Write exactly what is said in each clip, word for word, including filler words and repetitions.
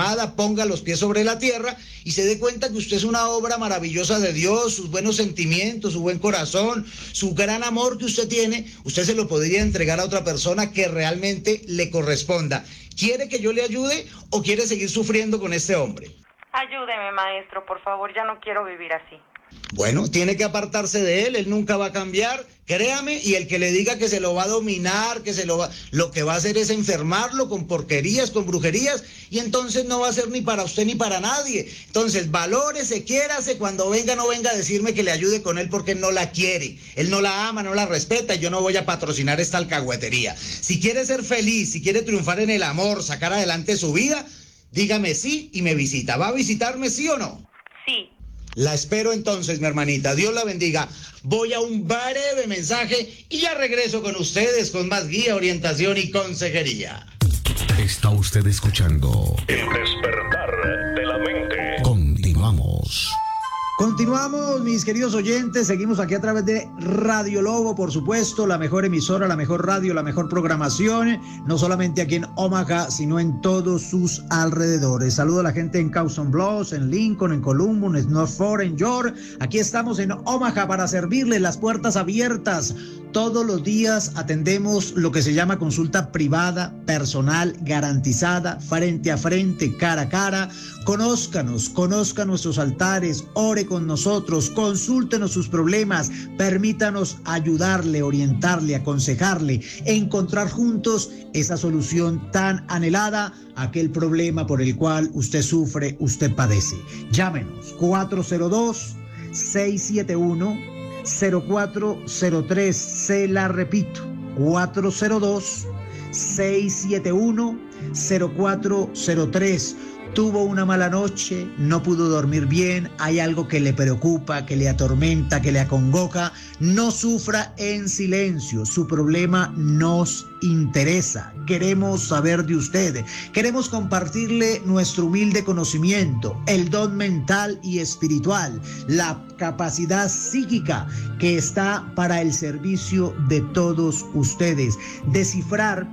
llamada, ponga los pies sobre la tierra y se dé cuenta que usted es una obra maravillosa de Dios, sus buenos sentimientos, su buen corazón, su gran amor que usted tiene, usted se lo podría entregar a otra persona que realmente le corresponda. ¿Quiere que yo le ayude o quiere seguir sufriendo con este hombre? Ayúdeme, maestro, por favor, ya no quiero vivir así. Bueno, tiene que apartarse de él, él nunca va a cambiar, créame, y el que le diga que se lo va a dominar, que se lo va, lo que va a hacer es enfermarlo con porquerías, con brujerías, y entonces no va a ser ni para usted ni para nadie. Entonces, valórese, quiérase, cuando venga no venga a decirme que le ayude con él porque él no la quiere, él no la ama, no la respeta, y yo no voy a patrocinar esta alcahuetería. Si quiere ser feliz, si quiere triunfar en el amor, sacar adelante su vida, dígame sí y me visita. ¿Va a visitarme sí o no? Sí. La espero entonces, mi hermanita. Dios la bendiga. Voy a un breve mensaje y ya regreso con ustedes con más guía, orientación y consejería. Está usted escuchando El despertar de la mente. Continuamos. Continuamos, mis queridos oyentes, seguimos aquí a través de Radio Lobo, por supuesto, la mejor emisora, la mejor radio, la mejor programación, no solamente aquí en Omaha, sino en todos sus alrededores. Saludo a la gente en Cawson Bluffs, en Lincoln, en Columbus, en North Fort, en York. Aquí estamos en Omaha para servirles, las puertas abiertas. Todos los días atendemos lo que se llama consulta privada, personal, garantizada, frente a frente, cara a cara. Conózcanos, conozca nuestros altares, ore con nosotros, consúltenos sus problemas, permítanos ayudarle, orientarle, aconsejarle, encontrar juntos esa solución tan anhelada a aquel problema por el cual usted sufre, usted padece. Llámenos cuatro cero dos, seis siete uno, cero cuatro cero tres, se la repito, cuatro cero dos, seis siete uno, cero cuatro cero tres. Tuvo una mala noche, no pudo dormir bien, hay algo que le preocupa, que le atormenta, que le acongoja. No sufra en silencio, su problema nos interesa. Queremos saber de usted, queremos compartirle nuestro humilde conocimiento, el don mental y espiritual, la capacidad psíquica que está para el servicio de todos ustedes. Descifrar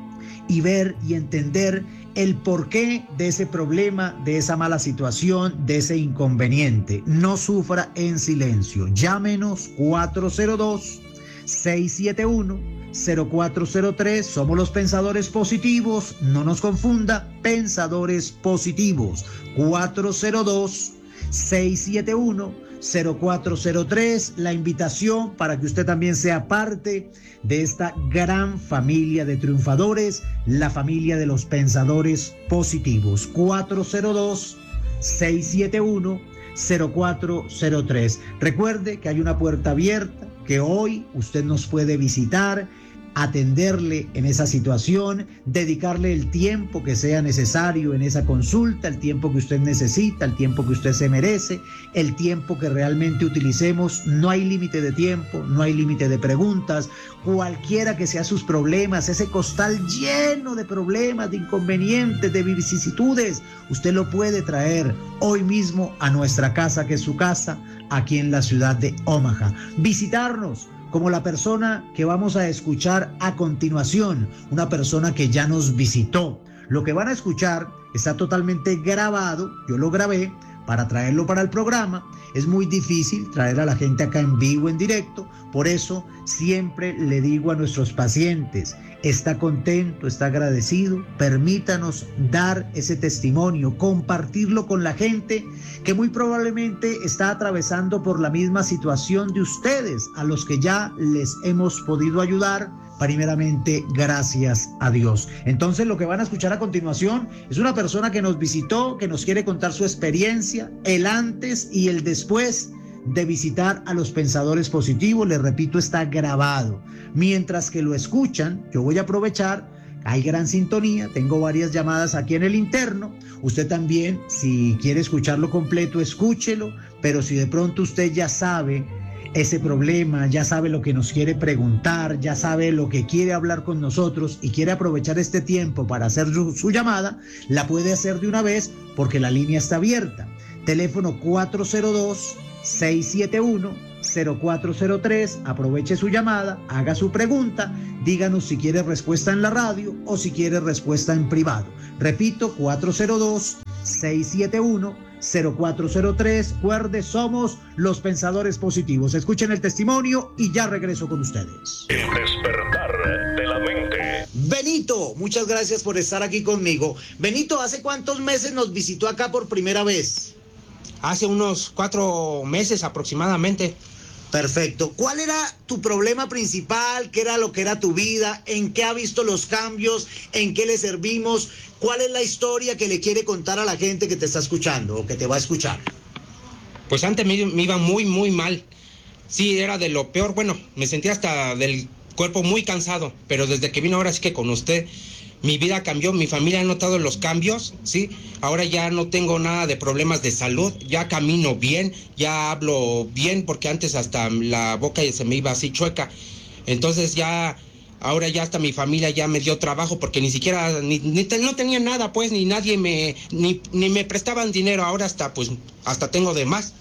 y ver y entender el porqué de ese problema, de esa mala situación, de ese inconveniente. No sufra en silencio. Llámenos cuatro cero dos, seis siete uno, cero cuatro cero tres. Somos los Pensadores Positivos. No nos confunda, Pensadores Positivos. cuatro cero dos, seis siete uno, cero cuatro cero tres. La invitación para que usted también sea parte de esta gran familia de triunfadores, la familia de los Pensadores Positivos. cuatro cero dos, seis siete uno, cero cuatro cero tres. Recuerde que hay una puerta abierta, que hoy usted nos puede visitar, atenderle en esa situación, dedicarle el tiempo que sea necesario en esa consulta, el tiempo que usted necesita, el tiempo que usted se merece, el tiempo que realmente utilicemos. No hay límite de tiempo, no hay límite de preguntas. Cualquiera que sean sus problemas, ese costal lleno de problemas, de inconvenientes, de vicisitudes, usted lo puede traer hoy mismo a nuestra casa, que es su casa, aquí en la ciudad de Omaha. Visitarnos como la persona que vamos a escuchar a continuación, una persona que ya nos visitó. Lo que van a escuchar está totalmente grabado, yo lo grabé para traerlo para el programa. Es muy difícil traer a la gente acá en vivo, en directo, por eso siempre le digo a nuestros pacientes, está contento, está agradecido, permítanos dar ese testimonio, compartirlo con la gente que muy probablemente está atravesando por la misma situación de ustedes, a los que ya les hemos podido ayudar, primeramente gracias a Dios. Entonces lo que van a escuchar a continuación es una persona que nos visitó, que nos quiere contar su experiencia, el antes y el después de visitar a los Pensadores Positivos. Les repito, está grabado. Mientras que lo escuchan, yo voy a aprovechar, hay gran sintonía, tengo varias llamadas aquí en el interno. Usted también, si quiere escucharlo completo, escúchelo, pero si de pronto usted ya sabe ese problema, ya sabe lo que nos quiere preguntar, ya sabe lo que quiere hablar con nosotros y quiere aprovechar este tiempo para hacer su, su llamada, la puede hacer de una vez porque la línea está abierta. Teléfono cuatro cero dos, seis siete uno, cero cuatro cero tres, aproveche su llamada, haga su pregunta, díganos si quiere respuesta en la radio o si quiere respuesta en privado. Repito, cuatro cero dos, seis siete uno, cero cuatro cero tres. Recuerde, somos los pensadores positivos. Escuchen el testimonio y ya regreso con ustedes. El despertar de la mente. Benito, muchas gracias por estar aquí conmigo. Benito, ¿hace cuántos meses nos visitó acá por primera vez? Hace unos cuatro meses aproximadamente. Perfecto. ¿Cuál era tu problema principal? ¿Qué era lo que era tu vida? ¿En qué ha visto los cambios? ¿En qué le servimos? ¿Cuál es la historia que le quiere contar a la gente que te está escuchando o que te va a escuchar? Pues antes me, me iba muy, muy mal. Sí, era de lo peor. Bueno, me sentía hasta del cuerpo muy cansado. Pero desde que vine ahora sí que con usted, mi vida cambió. Mi familia ha notado los cambios, ¿sí? Ahora ya no tengo nada de problemas de salud. Ya camino bien, ya hablo bien, porque antes hasta la boca se me iba así chueca. Entonces ya... Ahora ya hasta mi familia ya me dio trabajo porque ni siquiera, ni, ni te, no tenía nada pues, ni nadie me, ni, ni me prestaban dinero. Ahora hasta pues, hasta tengo de más.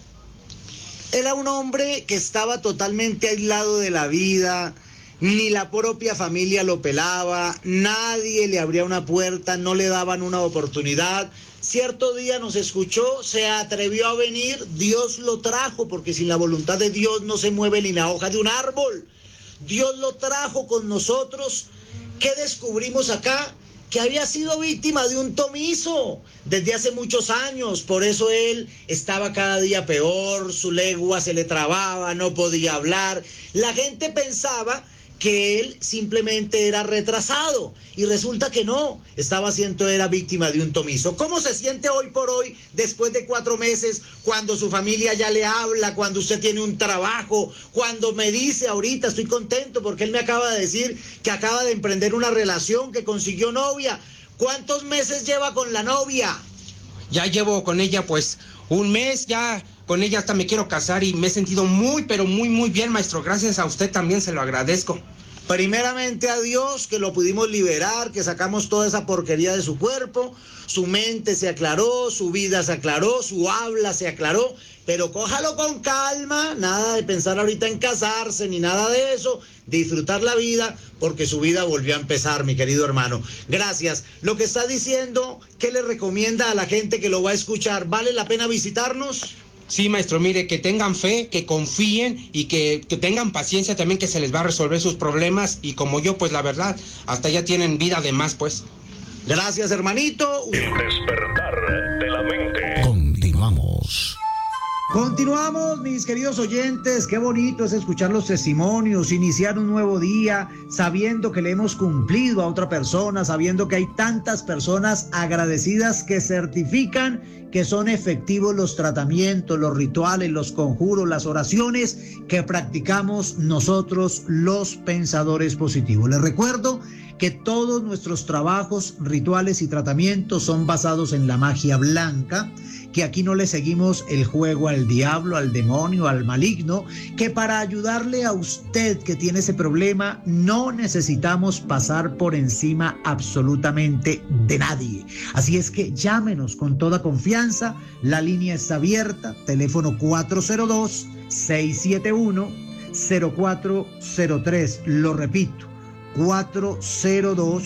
Era un hombre que estaba totalmente aislado de la vida, ni la propia familia lo pelaba, nadie le abría una puerta, no le daban una oportunidad. Cierto día nos escuchó, se atrevió a venir, Dios lo trajo, porque sin la voluntad de Dios no se mueve ni la hoja de un árbol. Dios lo trajo con nosotros. ¿Qué descubrimos acá? Que había sido víctima de un tomizo desde hace muchos años. Por eso él estaba cada día peor, su lengua se le trababa, no podía hablar. La gente pensaba que él simplemente era retrasado y resulta que no, estaba siendo, era víctima de un tomizo. ¿Cómo se siente hoy por hoy, después de cuatro meses, cuando su familia ya le habla, cuando usted tiene un trabajo, cuando me dice ahorita, estoy contento porque él me acaba de decir que acaba de emprender una relación, que consiguió novia? ¿Cuántos meses lleva con la novia? Ya llevo con ella pues un mes, ya con ella hasta me quiero casar y me he sentido muy, pero muy, muy bien, maestro. Gracias a usted también se lo agradezco. Primeramente a Dios, que lo pudimos liberar, que sacamos toda esa porquería de su cuerpo, su mente se aclaró, su vida se aclaró, su habla se aclaró, pero cójalo con calma, nada de pensar ahorita en casarse ni nada de eso, disfrutar la vida, porque su vida volvió a empezar, mi querido hermano. Gracias. Lo que está diciendo, ¿qué le recomienda a la gente que lo va a escuchar? ¿Vale la pena visitarnos? Sí, maestro, mire, que tengan fe, que confíen y que, que tengan paciencia también, que se les va a resolver sus problemas. Y como yo, pues la verdad, hasta ya tienen vida de más, pues. Gracias, hermanito. El despertar de la mente. Continuamos. Continuamos, mis queridos oyentes. Qué bonito es escuchar los testimonios, iniciar un nuevo día sabiendo que le hemos cumplido a otra persona, sabiendo que hay tantas personas agradecidas que certifican que son efectivos los tratamientos, los rituales, los conjuros, las oraciones que practicamos nosotros los pensadores positivos. Les recuerdo que todos nuestros trabajos, rituales y tratamientos son basados en la magia blanca, que aquí no le seguimos el juego al diablo, al demonio, al maligno, que para ayudarle a usted que tiene ese problema no necesitamos pasar por encima absolutamente de nadie. Así es que llámenos con toda confianza, la línea está abierta, teléfono cuatro cero dos, seis siete uno, cero cuatro cero tres, lo repito, cuatro cero dos,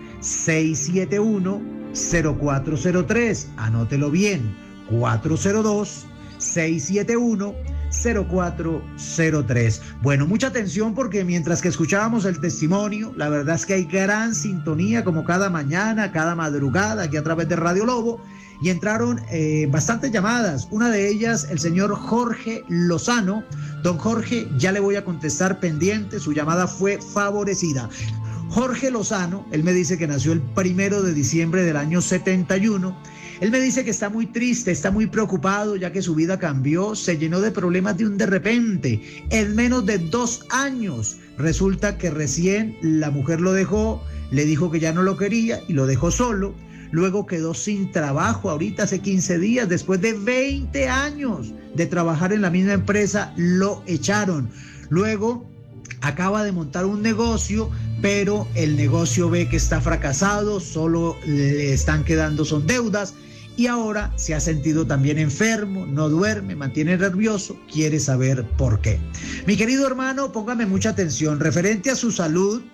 seis siete uno, cero cuatro cero tres, anótelo bien, cuatro cero dos, seis siete uno, cero cuatro cero tres. Bueno, mucha atención porque mientras que escuchábamos el testimonio, la verdad es que hay gran sintonía como cada mañana, cada madrugada aquí a través de Radio Lobo, y entraron eh, bastantes llamadas. Una de ellas, el señor Jorge Lozano. Don Jorge, ya le voy a contestar pendiente, su llamada fue favorecida. Jorge Lozano, él me dice que nació el primero de diciembre del año setenta y uno. Él me dice que está muy triste, está muy preocupado, ya que su vida cambió, se llenó de problemas de un de repente. En menos de dos años, resulta que recién la mujer lo dejó, le dijo que ya no lo quería y lo dejó solo. Luego quedó sin trabajo ahorita hace quince días, después de veinte años de trabajar en la misma empresa, lo echaron. Luego acaba de montar un negocio, pero el negocio ve que está fracasado, solo le están quedando son deudas y ahora se ha sentido también enfermo, no duerme, mantiene nervioso, quiere saber por qué. Mi querido hermano, póngame mucha atención, referente a su salud,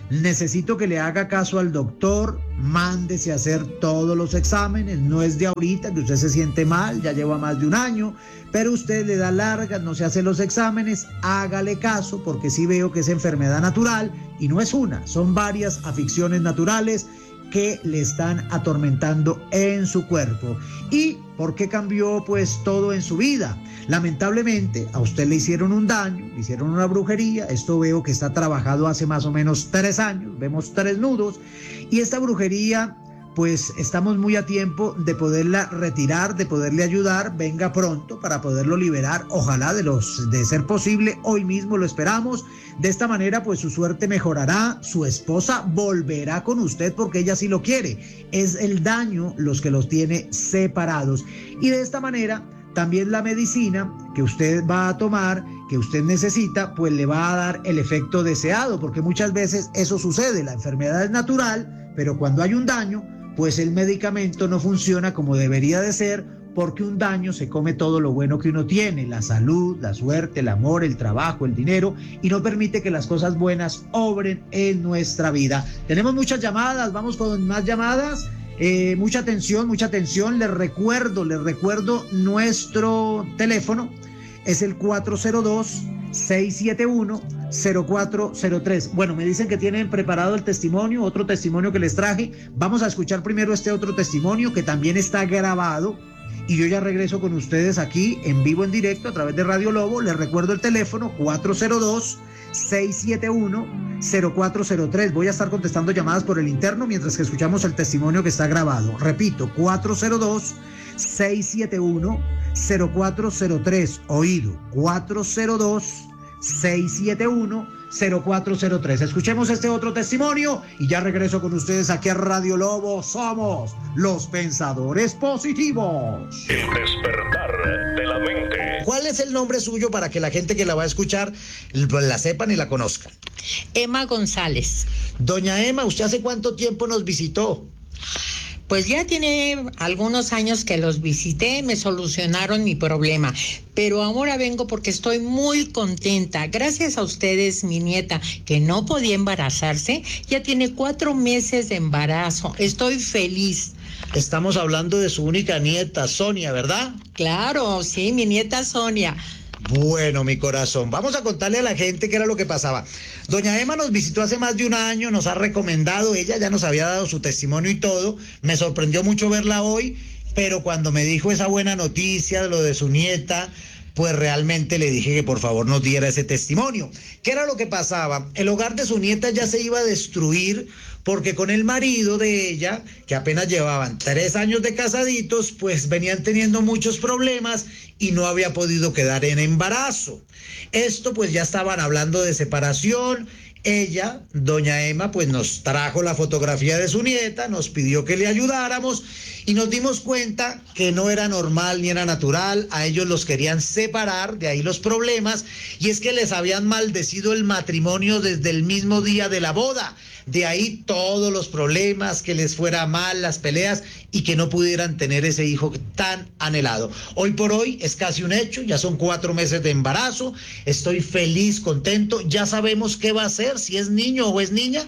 necesito que le haga caso al doctor, mándese a hacer todos los exámenes, no es de ahorita que usted se siente mal, ya lleva más de un año, pero usted le da largas, no se hace los exámenes, hágale caso porque sí veo que es enfermedad natural y no es una, son varias afecciones naturales que le están atormentando en su cuerpo. ¿Y por qué cambió pues todo en su vida? Lamentablemente a usted le hicieron un daño, le hicieron una brujería, esto veo que está trabajado hace más o menos tres años, vemos tres nudos, y esta brujería pues estamos muy a tiempo de poderla retirar, de poderle ayudar, venga pronto para poderlo liberar, ojalá de los de ser posible, hoy mismo lo esperamos. De esta manera pues su suerte mejorará, su esposa volverá con usted porque ella sí lo quiere, es el daño los que los tiene separados, y de esta manera también la medicina que usted va a tomar, que usted necesita, pues le va a dar el efecto deseado, porque muchas veces eso sucede, la enfermedad es natural, pero cuando hay un daño, pues el medicamento no funciona como debería de ser, porque un daño se come todo lo bueno que uno tiene, la salud, la suerte, el amor, el trabajo, el dinero, y no permite que las cosas buenas obren en nuestra vida. Tenemos muchas llamadas, vamos con más llamadas. Eh, mucha atención, mucha atención, les recuerdo, les recuerdo nuestro teléfono, es el cuatro cero dos, seis siete uno, cero cuatro cero tres. Bueno, me dicen que tienen preparado el testimonio, otro testimonio que les traje. Vamos a escuchar primero este otro testimonio que también está grabado y yo ya regreso con ustedes aquí en vivo, en directo, a través de Radio Lobo. Les recuerdo el teléfono cuatro cero dos, seis siete uno, cero cuatro cero tres. Voy a estar contestando llamadas por el interno mientras que escuchamos el testimonio que está grabado. Repito, cuatro cero dos, seis siete uno, cero cuatro cero tres. Oído, cuatro cero dos, seis siete uno, cero cuatro cero tres. Escuchemos este otro testimonio y ya regreso con ustedes aquí a Radio Lobo. Somos los pensadores positivos. El despertar de la mente. ¿Cuál es el nombre suyo para que la gente que la va a escuchar la sepan y la conozcan? Emma González. Doña Emma, ¿usted hace cuánto tiempo nos visitó? Pues ya tiene algunos años que los visité, me solucionaron mi problema, pero ahora vengo porque estoy muy contenta. Gracias a ustedes, mi nieta, que no podía embarazarse, ya tiene cuatro meses de embarazo. Estoy feliz. Estamos hablando de su única nieta, Sonia, ¿verdad? Claro, sí, mi nieta Sonia. Bueno, mi corazón, vamos a contarle a la gente qué era lo que pasaba. Doña Emma nos visitó hace más de un año, nos ha recomendado, ella ya nos había dado su testimonio y todo. Me sorprendió mucho verla hoy, pero cuando me dijo esa buena noticia de lo de su nieta, pues realmente le dije que por favor nos diera ese testimonio. ¿Qué era lo que pasaba? El hogar de su nieta ya se iba a destruir porque con el marido de ella, que apenas llevaban tres años de casaditos, pues venían teniendo muchos problemas y no había podido quedar en embarazo. Esto pues ya estaban hablando de separación. Ella, doña Emma, pues nos trajo la fotografía de su nieta, nos pidió que le ayudáramos y nos dimos cuenta que no era normal ni era natural. A ellos los querían separar, de ahí los problemas, y es que les habían maldecido el matrimonio desde el mismo día de la boda. De ahí todos los problemas, que les fuera mal, las peleas y que no pudieran tener ese hijo tan anhelado. Hoy por hoy es casi un hecho, ya son cuatro meses de embarazo, estoy feliz, contento, ya sabemos qué va a ser, si es niño o es niña.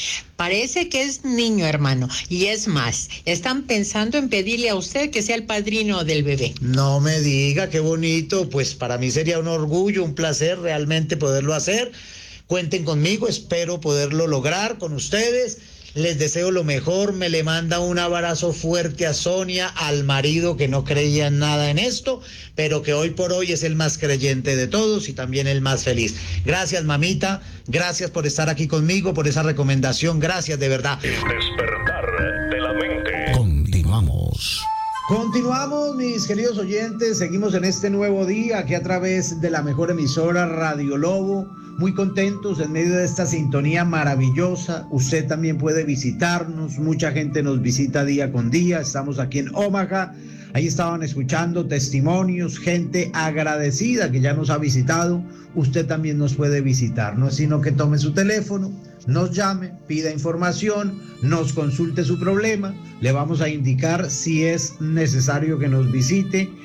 Parece que es niño, hermano, y es más, están pensando en pedirle a usted que sea el padrino del bebé. No me diga, qué bonito, pues para mí sería un orgullo, un placer realmente poderlo hacer. Cuenten conmigo, espero poderlo lograr con ustedes. Les deseo lo mejor, me le manda un abrazo fuerte a Sonia, al marido que no creía en nada en esto, pero que hoy por hoy es el más creyente de todos y también el más feliz. Gracias, mamita, gracias por estar aquí conmigo, por esa recomendación, gracias de verdad. El despertar de la mente. Continuamos. Continuamos, mis queridos oyentes, seguimos en este nuevo día aquí a través de la mejor emisora Radio Lobo, muy contentos en medio de esta sintonía maravillosa. Usted también puede visitarnos, mucha gente nos visita día con día, estamos aquí en Omaha, ahí estaban escuchando testimonios, gente agradecida que ya nos ha visitado. Usted también nos puede visitar, no es sino que tome su teléfono, nos llame, pida información, nos consulte su problema, le vamos a indicar si es necesario que nos visite.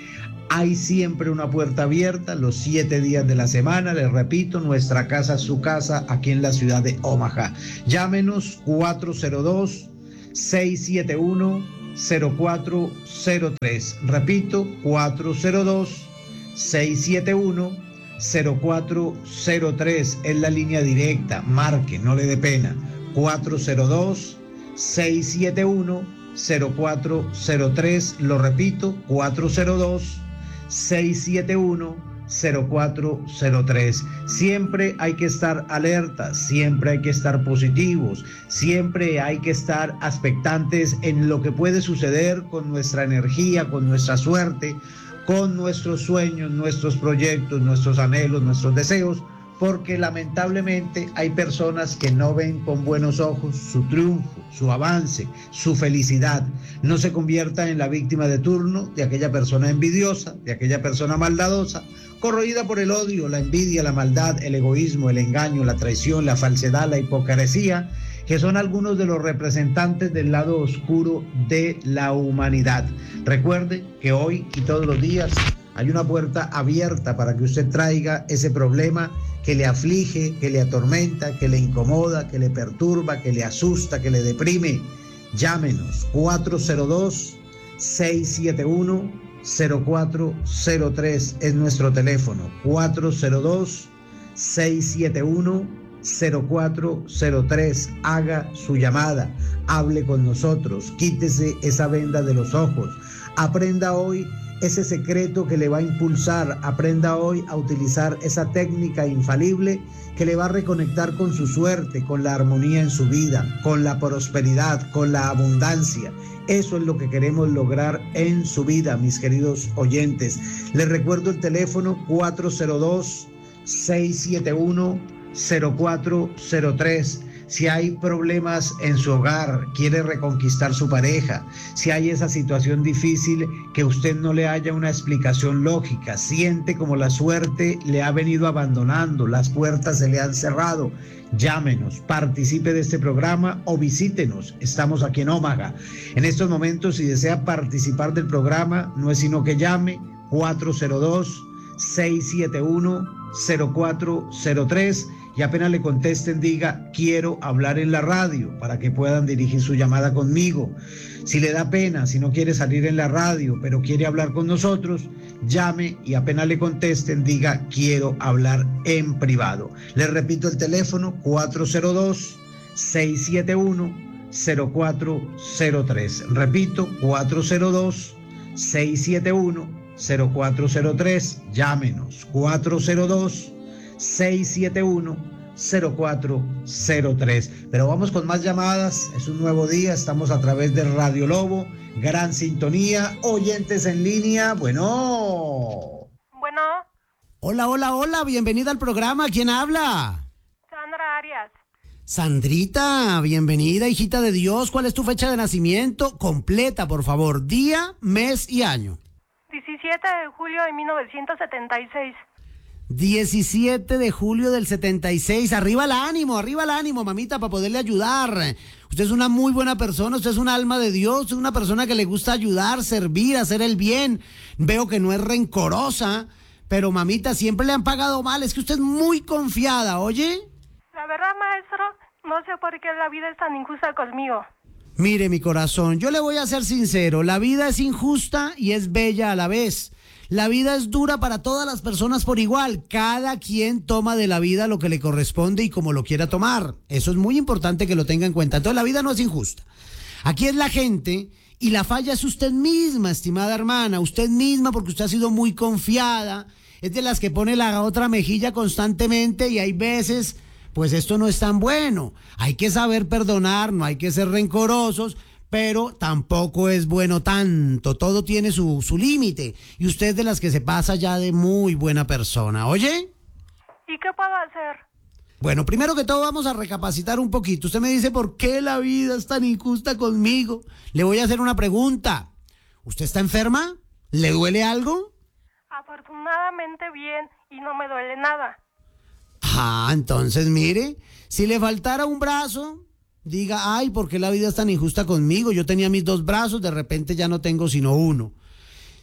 Hay siempre una puerta abierta los siete días de la semana. Les repito, nuestra casa es su casa aquí en la ciudad de Omaha. Llámenos cuatro cero dos, seis siete uno, cero cuatro cero tres. Repito, cuatro cero dos, seis siete uno, cero cuatro cero tres. Es la línea directa. Marque, no le dé pena. cuatro cero dos, seis siete uno, cero cuatro cero tres. Lo repito, cuatro cero dos, seis siete uno, cero cuatro cero tres. Siempre hay que estar alerta, siempre hay que estar positivos, siempre hay que estar expectantes en lo que puede suceder con nuestra energía, con nuestra suerte, con nuestros sueños, nuestros proyectos, nuestros anhelos, nuestros deseos, porque lamentablemente hay personas que no ven con buenos ojos su triunfo, su avance, su felicidad. No se convierta en la víctima de turno de aquella persona envidiosa, de aquella persona maldadosa, corroída por el odio, la envidia, la maldad, el egoísmo, el engaño, la traición, la falsedad, la hipocresía, que son algunos de los representantes del lado oscuro de la humanidad. Recuerde que hoy y todos los días hay una puerta abierta para que usted traiga ese problema que le aflige, que le atormenta, que le incomoda, que le perturba, que le asusta, que le deprime. Llámenos cuatro cero dos, seis siete uno, cero cuatro cero tres es nuestro teléfono. cuatro cero dos, seis siete uno, cero cuatro cero tres. Haga su llamada, hable con nosotros, quítese esa venda de los ojos. Aprenda hoy ese secreto que le va a impulsar. Aprenda hoy a utilizar esa técnica infalible que le va a reconectar con su suerte, con la armonía en su vida, con la prosperidad, con la abundancia. Eso es lo que queremos lograr en su vida, mis queridos oyentes. Les recuerdo el teléfono cuatro cero dos, seis siete uno, cero cuatro cero tres. Si hay problemas en su hogar, quiere reconquistar su pareja, si hay esa situación difícil que usted no le haya una explicación lógica, siente como la suerte le ha venido abandonando, las puertas se le han cerrado, llámenos, participe de este programa o visítenos. Estamos aquí en Omaha. En estos momentos, si desea participar del programa, no es sino que llame cuatro cero dos, seis siete uno, cero cuatro cero tres. Y apenas le contesten, diga, quiero hablar en la radio, para que puedan dirigir su llamada conmigo. Si le da pena, si no quiere salir en la radio, pero quiere hablar con nosotros, llame y apenas le contesten, diga, quiero hablar en privado. Les repito el teléfono, cuatro cero dos, seis siete uno, cero cuatro cero tres. Repito, cuatro cero dos, seis siete uno, cero cuatro cero tres. Llámenos, cuatro cero dos, seis siete uno, cero cuatro cero tres. Pero vamos con más llamadas. Es un nuevo día, estamos a través de Radio Lobo, gran sintonía, oyentes en línea. Bueno. Bueno. Hola, hola, hola, bienvenida al programa. ¿Quién habla? Sandra Arias. Sandrita, bienvenida, hijita de Dios. ¿Cuál es tu fecha de nacimiento? Completa, por favor, día, mes y año. diecisiete de julio de mil novecientos setenta y seis. diecisiete de julio del setenta y seis. Arriba el ánimo, arriba el ánimo, mamita, para poderle ayudar. Usted es una muy buena persona, usted es un alma de Dios, usted es una persona que le gusta ayudar, servir, hacer el bien. Veo que no es rencorosa, pero mamita, siempre le han pagado mal. Es que usted es muy confiada, ¿oye? La verdad, maestro, no sé por qué la vida es tan injusta conmigo. Mire, mi corazón, yo le voy a ser sincero, la vida es injusta y es bella a la vez. La vida es dura para todas las personas por igual. Cada quien toma de la vida lo que le corresponde y como lo quiera tomar. Eso es muy importante que lo tenga en cuenta. Entonces la vida no es injusta. Aquí es la gente y la falla es usted misma, estimada hermana. Usted misma, porque usted ha sido muy confiada. Es de las que pone la otra mejilla constantemente y hay veces, pues esto no es tan bueno. Hay que saber perdonar, no hay que ser rencorosos. Pero tampoco es bueno tanto, todo tiene su, su límite, y usted es de las que se pasa ya de muy buena persona, ¿oye? ¿Y qué puedo hacer? Bueno, primero que todo vamos a recapacitar un poquito. Usted me dice, ¿por qué la vida es tan injusta conmigo? Le voy a hacer una pregunta. ¿Usted está enferma? ¿Le duele algo? Afortunadamente bien, y no me duele nada. Ah, entonces mire, si le faltara un brazo, diga, ay, ¿por qué la vida es tan injusta conmigo? Yo tenía mis dos brazos, de repente ya no tengo sino uno.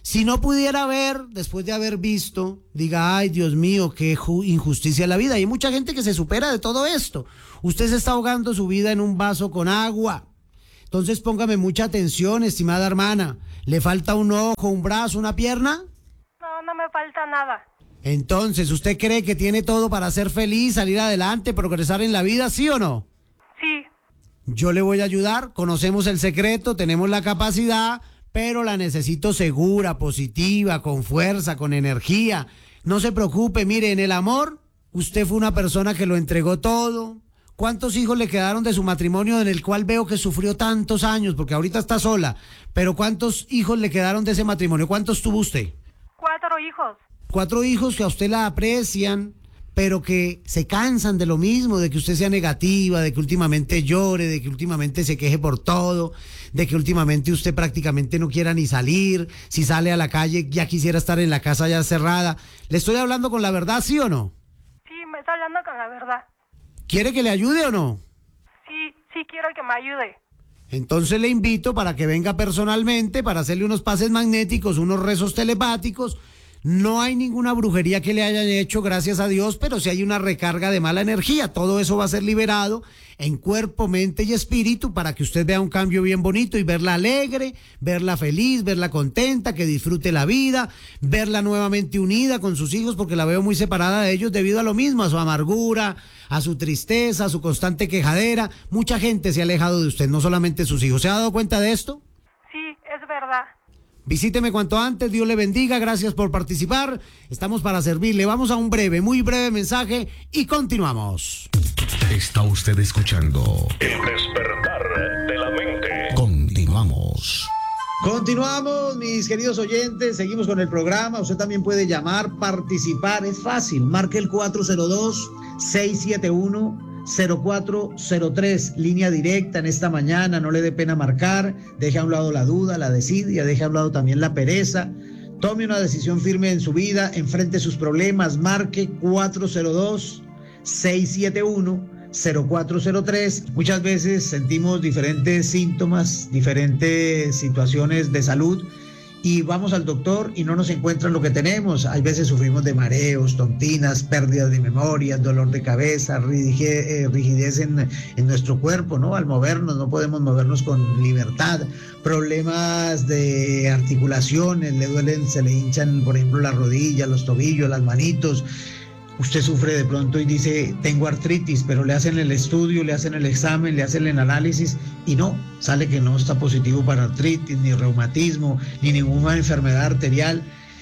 Si no pudiera ver, después de haber visto, diga, ay, Dios mío, qué injusticia la vida. Hay mucha gente que se supera de todo esto. Usted se está ahogando su vida en un vaso con agua. Entonces póngame mucha atención, estimada hermana. ¿Le falta un ojo, un brazo, una pierna? No, no me falta nada. Entonces, ¿usted cree que tiene todo para ser feliz, salir adelante, progresar en la vida, sí o no? Sí. Yo le voy a ayudar, conocemos el secreto, tenemos la capacidad, pero la necesito segura, positiva, con fuerza, con energía. No se preocupe, mire, en el amor, usted fue una persona que lo entregó todo. ¿Cuántos hijos le quedaron de su matrimonio en el cual veo que sufrió tantos años? Porque ahorita está sola, pero ¿cuántos hijos le quedaron de ese matrimonio? ¿Cuántos tuvo usted? Cuatro hijos. Cuatro hijos que a usted la aprecian, pero que se cansan de lo mismo, de que usted sea negativa, de que últimamente llore, de que últimamente se queje por todo, de que últimamente usted prácticamente no quiera ni salir, si sale a la calle ya quisiera estar en la casa ya cerrada. ¿Le estoy hablando con la verdad, sí o no? Sí, me está hablando con la verdad. ¿Quiere que le ayude o no? Sí, sí quiero que me ayude. Entonces le invito para que venga personalmente, para hacerle unos pases magnéticos, unos rezos telepáticos. No hay ninguna brujería que le hayan hecho, gracias a Dios, pero sí hay una recarga de mala energía. Todo eso va a ser liberado en cuerpo, mente y espíritu para que usted vea un cambio bien bonito y verla alegre, verla feliz, verla contenta, que disfrute la vida, verla nuevamente unida con sus hijos, porque la veo muy separada de ellos debido a lo mismo, a su amargura, a su tristeza, a su constante quejadera. Mucha gente se ha alejado de usted, no solamente sus hijos. ¿Se ha dado cuenta de esto? Sí, es verdad. Visíteme cuanto antes, Dios le bendiga, gracias por participar, estamos para servirle. Vamos a un breve, muy breve mensaje y continuamos. Está usted escuchando El despertar de la mente. Continuamos. Continuamos, mis queridos oyentes, seguimos con el programa. Usted también puede llamar, participar, es fácil, marque el cuatro cero dos, seis siete uno, cero cuatro cero tres, línea directa en esta mañana, no le dé pena marcar, deje a un lado la duda, la desidia, deje a un lado también la pereza, tome una decisión firme en su vida, enfrente sus problemas, marque cuatro cero dos, seis siete uno, cero cuatro cero tres. Muchas veces sentimos diferentes síntomas, diferentes situaciones de salud y vamos al doctor y no nos encuentran lo que tenemos. Hay veces sufrimos de mareos, tontinas, pérdidas de memoria, dolor de cabeza, rigidez, eh, rigidez en, en nuestro cuerpo, ¿no? Al movernos no podemos movernos con libertad, problemas de articulaciones, le duelen, se le hinchan, por ejemplo, las rodillas, los tobillos, las manitos. Usted sufre de pronto y dice, tengo artritis, pero le hacen el estudio, le hacen el examen, le hacen el análisis y no, sale que no está positivo para artritis, ni reumatismo, ni ninguna enfermedad arterial,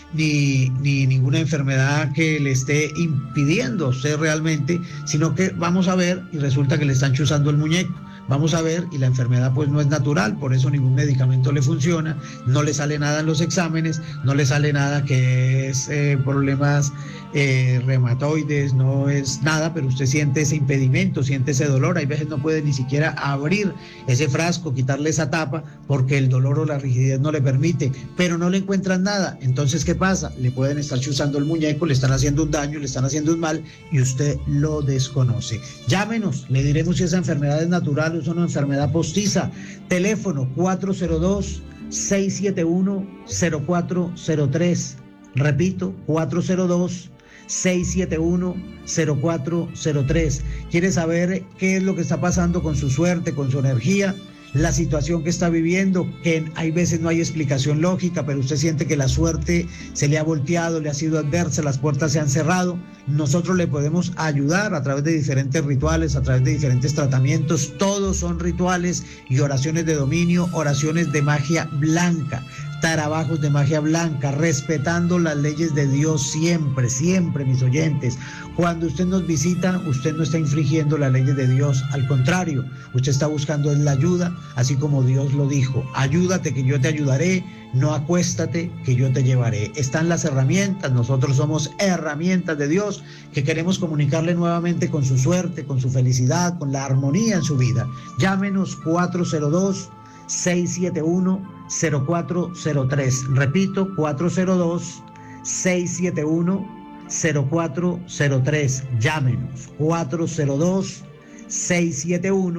ni, ni ninguna enfermedad que le esté impidiendo a usted realmente, sino que vamos a ver y resulta que le están chuzando el muñeco. Vamos a ver y la enfermedad pues no es natural, por eso ningún medicamento le funciona, no le sale nada en los exámenes, no le sale nada que es eh, problemas eh, reumatoides, no es nada, pero usted siente ese impedimento, siente ese dolor, hay veces no puede ni siquiera abrir ese frasco, quitarle esa tapa, porque el dolor o la rigidez no le permite, pero no le encuentran nada. Entonces, ¿qué pasa? Le pueden estar chuzando el muñeco, le están haciendo un daño, le están haciendo un mal y usted lo desconoce. Llámenos, le diremos si esa enfermedad es natural, es una enfermedad postiza. Teléfono cuatro cero dos, seis siete uno, cero cuatro cero tres. Repito, cuatro cero dos, seis siete uno, cero cuatro cero tres. ¿Quiere saber qué es lo que está pasando con su suerte, con su energía? La situación que está viviendo, que hay veces no hay explicación lógica, pero usted siente que la suerte se le ha volteado, le ha sido adversa, las puertas se han cerrado. Nosotros le podemos ayudar a través de diferentes rituales, a través de diferentes tratamientos. Todos son rituales y oraciones de dominio, oraciones de magia blanca, trabajos de magia blanca, respetando las leyes de Dios siempre, siempre, mis oyentes. Cuando usted nos visita, usted no está infringiendo las leyes de Dios, al contrario, usted está buscando la ayuda, así como Dios lo dijo, ayúdate que yo te ayudaré, no acuéstate que yo te llevaré. Están las herramientas, nosotros somos herramientas de Dios que queremos comunicarle nuevamente con su suerte, con su felicidad, con la armonía en su vida. Llámenos cuatro cero dos, seis siete uno, cero cuatro cero tres. Repito, cuatro cero dos, seis siete uno, cero cuatro cero tres. Llámenos cuatro cero dos, seis siete uno,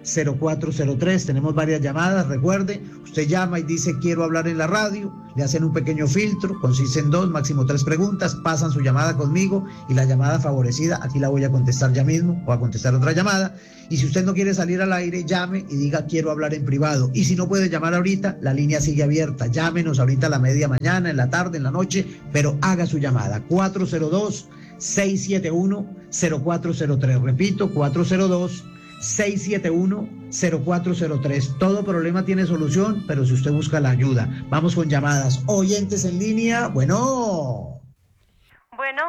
cero cuatro cero tres. Tenemos varias llamadas, recuerde, usted llama y dice quiero hablar en la radio, le hacen un pequeño filtro, consiste en dos, máximo tres preguntas, pasan su llamada conmigo y la llamada favorecida, aquí la voy a contestar ya mismo o a contestar otra llamada. Y si usted no quiere salir al aire, llame y diga quiero hablar en privado. Y si no puede llamar ahorita, la línea sigue abierta. Llámenos ahorita a la media mañana, en la tarde, en la noche, pero haga su llamada. cuatro cero dos, seis siete uno, cero cuatro cero tres. Repito, cuatro cero dos, seis siete uno, cero cuatro cero tres. Todo problema tiene solución, pero si usted busca la ayuda. Vamos con llamadas. Oyentes en línea, bueno. Bueno.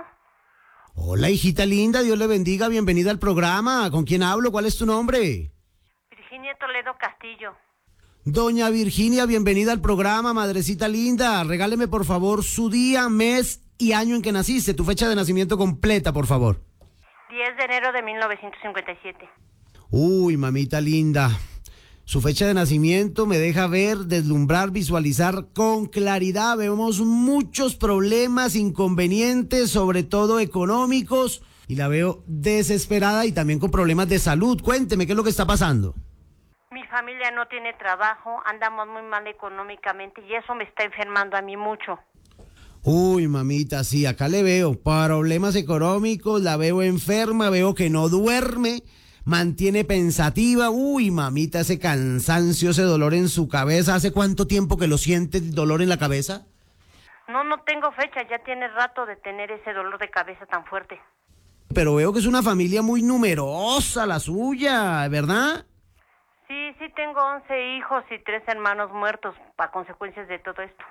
Hola, hijita linda, Dios le bendiga, bienvenida al programa. ¿Con quién hablo? ¿Cuál es tu nombre? Virginia Toledo Castillo. Doña Virginia, bienvenida al programa, madrecita linda. Regáleme, por favor, su día, mes y año en que naciste, tu fecha de nacimiento completa, por favor. diez de enero de mil novecientos cincuenta y siete. Uy, mamita linda. Su fecha de nacimiento me deja ver, deslumbrar, visualizar con claridad. Vemos muchos problemas, inconvenientes, sobre todo económicos, y la veo desesperada y también con problemas de salud. Cuénteme, ¿qué es lo que está pasando? Mi familia no tiene trabajo, andamos muy mal económicamente y eso me está enfermando a mí mucho. Uy, mamita, sí, acá le veo problemas económicos, la veo enferma, veo que no duerme, mantiene pensativa. Uy, mamita, ese cansancio, ese dolor en su cabeza. ¿Hace cuánto tiempo que lo siente, el dolor en la cabeza? No, no tengo fecha, ya tiene rato de tener ese dolor de cabeza tan fuerte. Pero veo que es una familia muy numerosa la suya, ¿verdad? Sí, sí tengo once hijos y tres hermanos muertos a consecuencias de todo esto.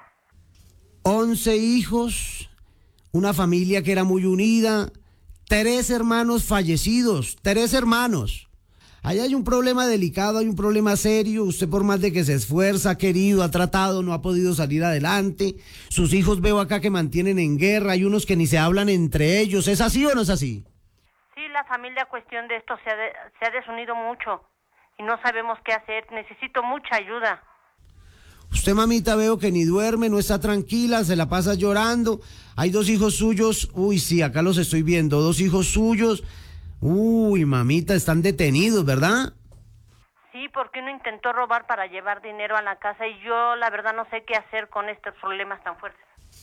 once hijos, una familia que era muy unida, tres hermanos fallecidos, tres hermanos. Ahí hay un problema delicado, hay un problema serio. Usted, por más de que se esfuerza, ha querido, ha tratado, no ha podido salir adelante. Sus hijos veo acá que mantienen en guerra, hay unos que ni se hablan entre ellos. ¿Es así o no es así? Sí, la familia, cuestión de esto, se ha, de, se ha desunido mucho y no sabemos qué hacer. Necesito mucha ayuda. Usted, mamita, veo que ni duerme, no está tranquila, se la pasa llorando. Hay dos hijos suyos, uy, sí, acá los estoy viendo, dos hijos suyos. Uy, mamita, están detenidos, ¿verdad? Sí, porque uno intentó robar para llevar dinero a la casa y yo, la verdad, no sé qué hacer con estos problemas tan fuertes.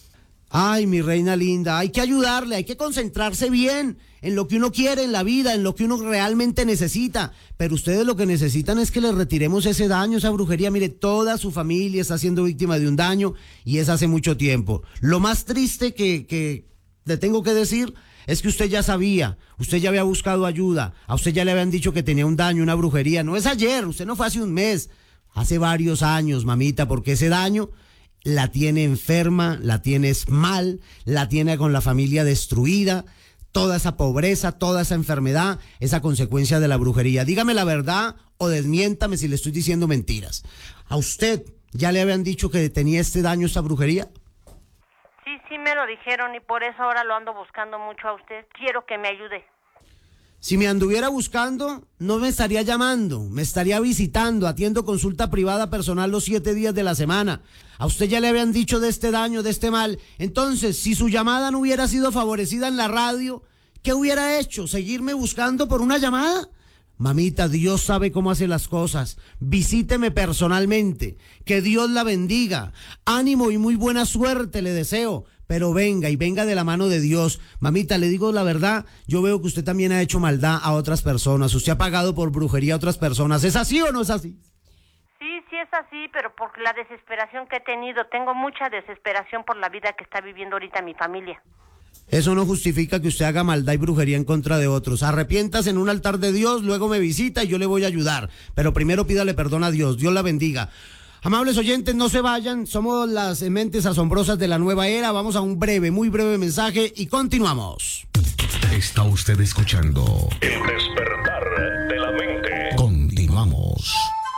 Ay, mi reina linda, hay que ayudarle, hay que concentrarse bien en lo que uno quiere en la vida, en lo que uno realmente necesita. Pero ustedes lo que necesitan es que les retiremos ese daño, esa brujería. Mire, toda su familia está siendo víctima de un daño y es hace mucho tiempo. Lo más triste que, que le tengo que decir es que usted ya sabía, usted ya había buscado ayuda, a usted ya le habían dicho que tenía un daño, una brujería. No es ayer, usted no fue hace un mes, hace varios años, mamita, porque ese daño la tiene enferma, la tienes mal, la tiene con la familia destruida. Toda esa pobreza, toda esa enfermedad, esa consecuencia de la brujería. Dígame la verdad o desmiéntame si le estoy diciendo mentiras. ¿A usted ya le habían dicho que tenía este daño, esta brujería? Sí, sí me lo dijeron y por eso ahora lo ando buscando mucho a usted. Quiero que me ayude. Si me anduviera buscando, no me estaría llamando, me estaría visitando, atiendo consulta privada personal los siete días de la semana. A usted ya le habían dicho de este daño, de este mal. Entonces, si su llamada no hubiera sido favorecida en la radio, ¿qué hubiera hecho? ¿Seguirme buscando por una llamada? Mamita, Dios sabe cómo hace las cosas. Visíteme personalmente. Que Dios la bendiga. Ánimo y muy buena suerte le deseo. Pero venga y venga de la mano de Dios. Mamita, le digo la verdad, yo veo que usted también ha hecho maldad a otras personas. Usted ha pagado por brujería a otras personas. ¿Es así o no es así? Sí, sí es así, pero por la desesperación que he tenido, tengo mucha desesperación por la vida que está viviendo ahorita mi familia. Eso no justifica que usted haga maldad y brujería en contra de otros. Arrepiéntase en un altar de Dios, luego me visita y yo le voy a ayudar. Pero primero pídale perdón a Dios. Dios la bendiga. Amables oyentes, no se vayan, somos las mentes asombrosas de la nueva era. Vamos a un breve, muy breve mensaje y continuamos. Está usted escuchando El despertar de la mente. Continuamos.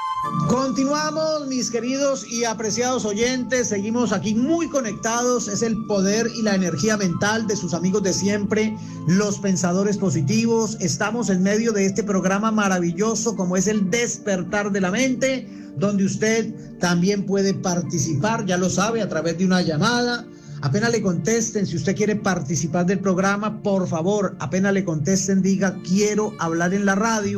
Continuamos, mis queridos y apreciados oyentes, seguimos aquí muy conectados. Es el poder y la energía mental de sus amigos de siempre, los pensadores positivos. Estamos en medio de este programa maravilloso como es el despertar de la mente, donde usted también puede participar, ya lo sabe, a través de una llamada. Apenas le contesten, si usted quiere participar del programa, por favor, apenas le contesten, diga quiero hablar en la radio.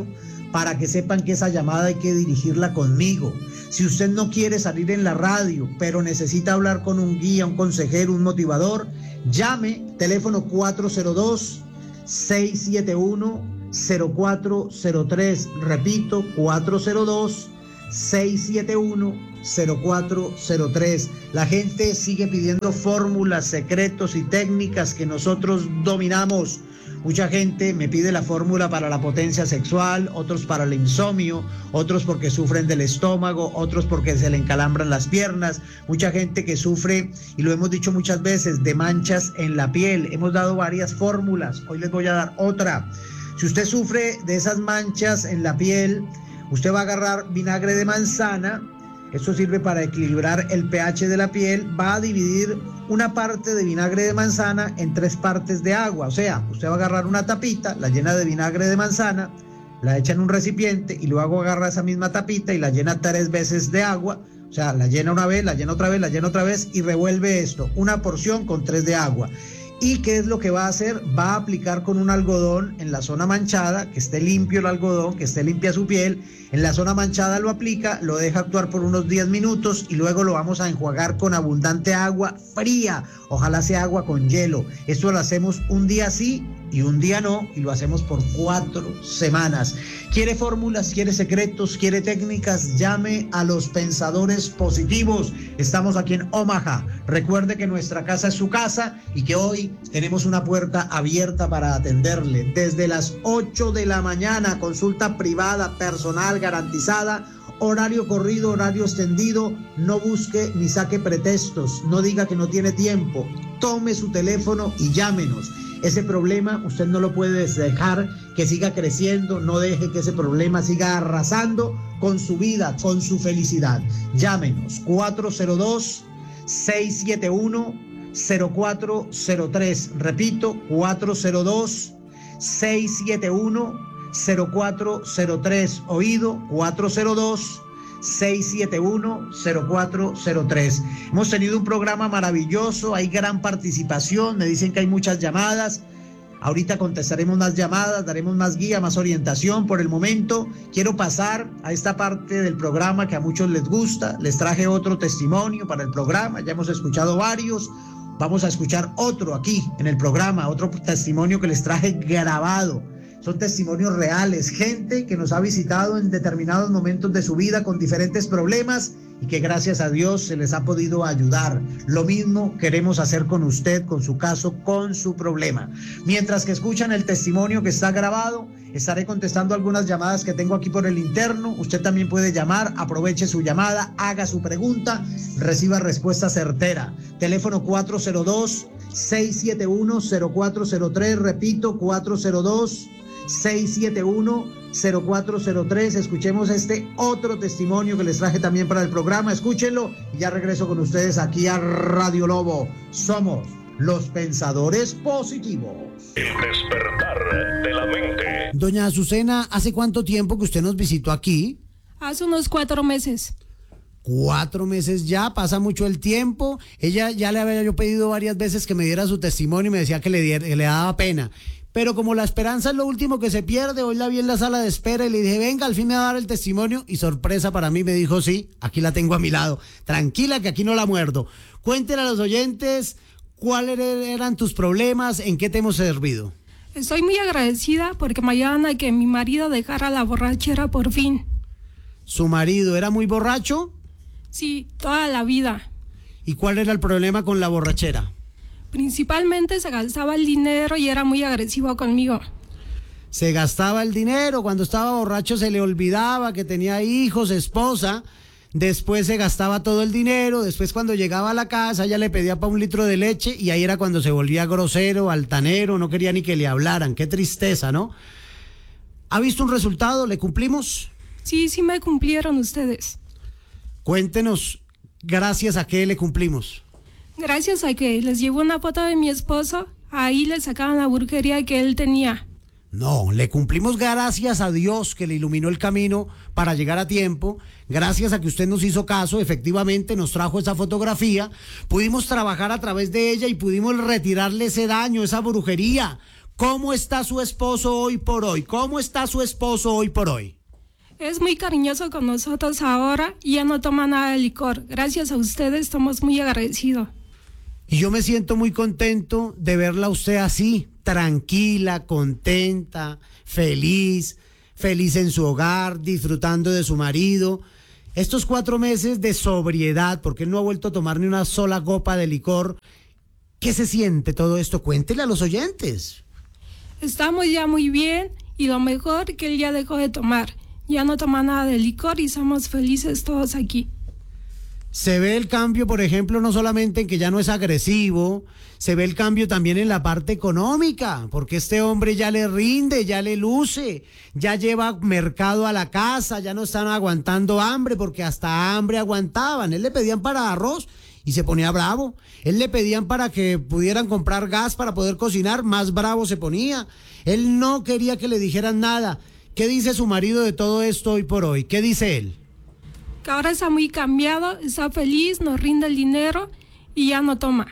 para que sepan que esa llamada hay que dirigirla conmigo. Si usted no quiere salir en la radio, pero necesita hablar con un guía, un consejero, un motivador, llame, teléfono cuatro cero dos, seis siete uno, cero cuatro cero tres, repito, cuatro cero dos, seis siete uno, cero cuatro cero tres. La gente sigue pidiendo fórmulas, secretos y técnicas que nosotros dominamos. Mucha gente me pide la fórmula para la potencia sexual, otros para el insomnio, otros porque sufren del estómago, otros porque se le encalambran las piernas. Mucha gente que sufre, y lo hemos dicho muchas veces, de manchas en la piel. Hemos dado varias fórmulas, hoy les voy a dar otra. Si usted sufre de esas manchas en la piel, usted va a agarrar vinagre de manzana. Esto sirve para equilibrar el pH de la piel. Va a dividir una parte de vinagre de manzana en tres partes de agua. O sea, usted va a agarrar una tapita, la llena de vinagre de manzana, la echa en un recipiente y luego agarra esa misma tapita y la llena tres veces de agua. O sea, la llena una vez, la llena otra vez, la llena otra vez y revuelve esto. Una porción con tres de agua. ¿Y qué es lo que va a hacer? Va a aplicar con un algodón en la zona manchada, que esté limpio el algodón, que esté limpia su piel. En la zona manchada lo aplica, lo deja actuar por unos diez minutos y luego lo vamos a enjuagar con abundante agua fría. Ojalá sea agua con hielo. Esto lo hacemos un día sí y un día no, y lo hacemos por cuatro semanas. ¿Quiere fórmulas? ¿Quiere secretos? ¿Quiere técnicas? Llame a los pensadores positivos. Estamos aquí en Omaha. Recuerde que nuestra casa es su casa y que hoy tenemos una puerta abierta para atenderle. Desde las ocho de la mañana, consulta privada, personal, garantizada. Horario corrido, horario extendido. No busque ni saque pretextos. No diga que no tiene tiempo. Tome su teléfono y llámenos. Ese problema usted no lo puede dejar que siga creciendo. No deje que ese problema siga arrasando con su vida, con su felicidad. Llámenos cuatro cero dos, seis siete uno, cero cuatro cero tres. Repito, cuatro cero dos, seis siete uno, cero cuatro cero tres. Oído, cuatro cero dos, seis siete uno, cero cuatro cero tres. Hemos tenido un programa maravilloso, hay gran participación, me dicen que hay muchas llamadas. Ahorita contestaremos más llamadas, daremos más guía, más orientación. Por el momento quiero pasar a esta parte del programa que a muchos les gusta. Les traje otro testimonio para el programa, ya hemos escuchado varios. Vamos a escuchar otro aquí en el programa, otro testimonio que les traje grabado. Son testimonios reales, gente que nos ha visitado en determinados momentos de su vida con diferentes problemas y que gracias a Dios se les ha podido ayudar. Lo mismo queremos hacer con usted, con su caso, con su problema. Mientras que escuchan el testimonio que está grabado, estaré contestando algunas llamadas que tengo aquí por el interno. Usted también puede llamar, aproveche su llamada, haga su pregunta, reciba respuesta certera. Teléfono cuatro cero dos, seis siete uno, cero cuatro cero tres, repito, cuatro cero dos, seis siete uno, cero cuatro cero tres. Escuchemos este otro testimonio que les traje también para el programa. Escúchenlo y ya regreso con ustedes aquí a Radio Lobo. Somos los pensadores positivos. El despertar de la mente. Doña Azucena, ¿hace cuánto tiempo que usted nos visitó aquí? Hace unos cuatro meses. Cuatro meses ya, pasa mucho el tiempo. Ella ya le había yo pedido varias veces que me diera su testimonio y me decía que le, diera, que le daba pena. Pero como la esperanza es lo último que se pierde, hoy la vi en la sala de espera y le dije, venga, al fin me va a dar el testimonio. Y sorpresa para mí, me dijo, sí, aquí la tengo a mi lado. Tranquila, que aquí no la muerdo. Cuéntenle a los oyentes cuáles eran tus problemas, en qué te hemos servido. Estoy muy agradecida porque me ayudan a que mi marido dejara la borrachera por fin. ¿Su marido era muy borracho? Sí, toda la vida. ¿Y cuál era el problema con la borrachera? Principalmente se gastaba el dinero y era muy agresivo conmigo. Se gastaba el dinero, cuando estaba borracho se le olvidaba que tenía hijos, esposa, después se gastaba todo el dinero, después cuando llegaba a la casa ella le pedía para un litro de leche y ahí era cuando se volvía grosero, altanero, no quería ni que le hablaran. Qué tristeza, ¿no? ¿Ha visto un resultado? ¿Le cumplimos? Sí, sí me cumplieron ustedes. Cuéntenos, ¿gracias a qué le cumplimos? Gracias a que les llevo una foto de mi esposo, ahí le sacaban la brujería que él tenía. No, le cumplimos gracias a Dios que le iluminó el camino para llegar a tiempo, gracias a que usted nos hizo caso, efectivamente nos trajo esa fotografía, pudimos trabajar a través de ella y pudimos retirarle ese daño, esa brujería. ¿Cómo está su esposo hoy por hoy? ¿Cómo está su esposo hoy por hoy? Es muy cariñoso con nosotros ahora y ya no toma nada de licor. Gracias a ustedes estamos muy agradecidos. Y yo me siento muy contento de verla a usted así, tranquila, contenta, feliz, feliz en su hogar, disfrutando de su marido. Estos cuatro meses de sobriedad, porque él no ha vuelto a tomar ni una sola copa de licor. ¿Qué se siente todo esto? Cuéntele a los oyentes. Estamos ya muy bien y lo mejor que él ya dejó de tomar. Ya no toma nada de licor y somos felices todos aquí. Se ve el cambio, por ejemplo, no solamente en que ya no es agresivo, se ve el cambio también en la parte económica, porque este hombre ya le rinde, ya le luce, ya lleva mercado a la casa, ya no están aguantando hambre, porque hasta hambre aguantaban. Él le pedían para arroz y se ponía bravo. Él le pedían para que pudieran comprar gas para poder cocinar, más bravo se ponía. Él no quería que le dijeran nada. ¿Qué dice su marido de todo esto hoy por hoy? ¿Qué dice él? Que ahora está muy cambiado, está feliz, nos rinde el dinero y ya no toma.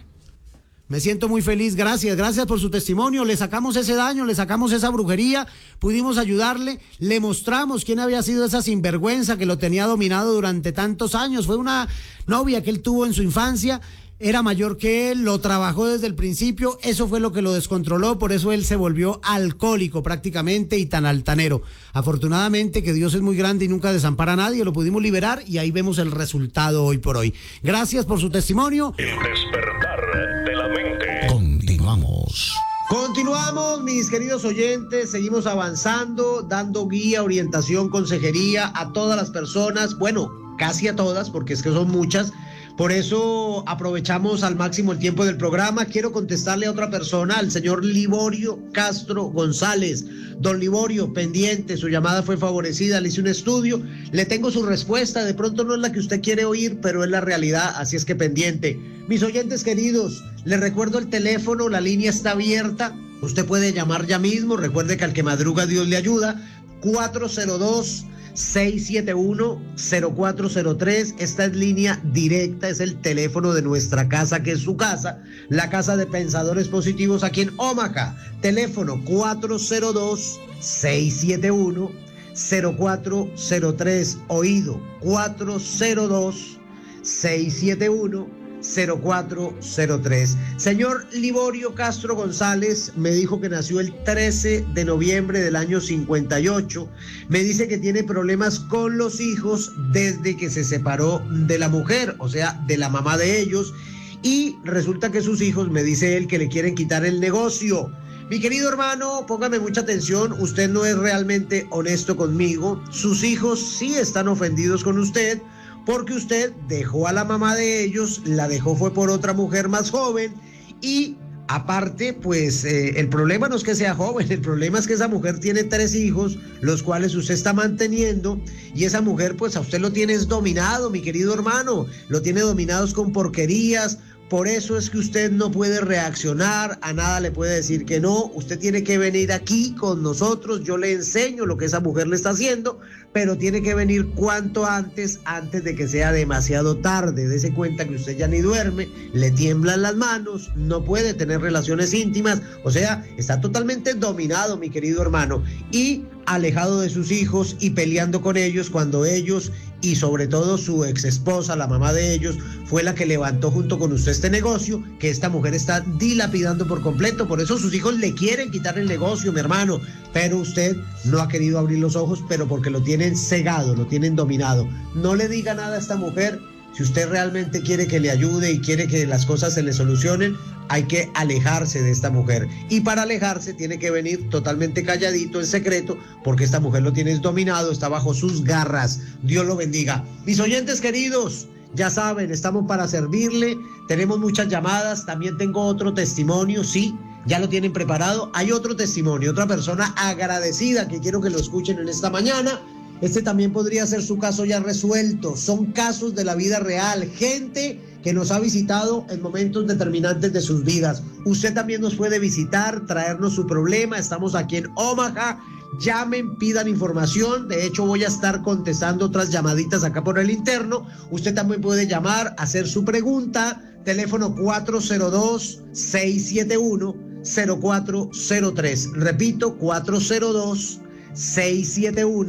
Me siento muy feliz, gracias, gracias por su testimonio. Le sacamos ese daño, le sacamos esa brujería, pudimos ayudarle, le mostramos quién había sido esa sinvergüenza que lo tenía dominado durante tantos años. Fue una novia que él tuvo en su infancia, era mayor que él, lo trabajó desde el principio, eso fue lo que lo descontroló, por eso él se volvió alcohólico prácticamente y tan altanero. Afortunadamente que Dios es muy grande y nunca desampara a nadie, lo pudimos liberar y ahí vemos el resultado hoy por hoy. Gracias por su testimonio. El despertar de la mente. Continuamos. Continuamos, mis queridos oyentes, seguimos avanzando, dando guía, orientación, consejería a todas las personas, bueno, casi a todas, porque es que son muchas. Por eso aprovechamos al máximo el tiempo del programa. Quiero contestarle a otra persona, al señor Liborio Castro González. Don Liborio, pendiente, su llamada fue favorecida, le hice un estudio, le tengo su respuesta, de pronto no es la que usted quiere oír, pero es la realidad, así es que pendiente. Mis oyentes queridos, les recuerdo el teléfono, la línea está abierta, usted puede llamar ya mismo, recuerde que al que madruga Dios le ayuda, cuatro cero dos, seis siete uno, cero cuatro cero tres, esta es línea directa, es el teléfono de nuestra casa, que es su casa, la casa de Pensadores Positivos aquí en Omaha, teléfono cuatro cero dos, seis siete uno, cero cuatro cero tres, oído, cuatro cero dos, seis siete uno, cero cuatro cero tres. Señor Liborio Castro González me dijo que nació el trece de noviembre del año cincuenta y ocho. Me dice que tiene problemas con los hijos desde que se separó de la mujer, o sea, de la mamá de ellos. Y resulta que sus hijos, me dice él, que le quieren quitar el negocio. Mi querido hermano, póngame mucha atención, usted no es realmente honesto conmigo. Sus hijos sí están ofendidos con usted, porque usted dejó a la mamá de ellos, la dejó fue por otra mujer más joven y aparte, pues eh, el problema no es que sea joven, el problema es que esa mujer tiene tres hijos, los cuales usted está manteniendo y esa mujer pues a usted lo tiene dominado, mi querido hermano, lo tiene dominados con porquerías. Por eso es que usted no puede reaccionar, a nada le puede decir que no, usted tiene que venir aquí con nosotros, yo le enseño lo que esa mujer le está haciendo, pero tiene que venir cuanto antes, antes de que sea demasiado tarde. Dese cuenta que usted ya ni duerme, le tiemblan las manos, no puede tener relaciones íntimas, o sea, está totalmente dominado, mi querido hermano, y alejado de sus hijos y peleando con ellos cuando ellos y sobre todo su ex esposa, la mamá de ellos, fue la que levantó junto con usted este negocio que esta mujer está dilapidando por completo. Por eso sus hijos le quieren quitar el negocio, mi hermano, pero usted no ha querido abrir los ojos, pero porque lo tienen cegado, lo tienen dominado. No le diga nada a esta mujer. Si usted realmente quiere que le ayude y quiere que las cosas se le solucionen, hay que alejarse de esta mujer. Y para alejarse tiene que venir totalmente calladito, en secreto, porque esta mujer lo tiene dominado, está bajo sus garras. Dios lo bendiga. Mis oyentes queridos, ya saben, estamos para servirle. Tenemos muchas llamadas. También tengo otro testimonio, sí. Ya lo tienen preparado. Hay otro testimonio, otra persona agradecida que quiero que lo escuchen en esta mañana. Este también podría ser su caso ya resuelto. Son casos de la vida real, gente que nos ha visitado en momentos determinantes de sus vidas. Usted también nos puede visitar, traernos su problema. Estamos aquí en Omaha. Llamen, pidan información. De hecho, voy a estar contestando otras llamaditas acá por el interno. Usted también puede llamar, hacer su pregunta. Teléfono cuatro cero dos, seis siete uno, cero cuatro cero tres. Repito, cuatro cero dos, seis siete uno,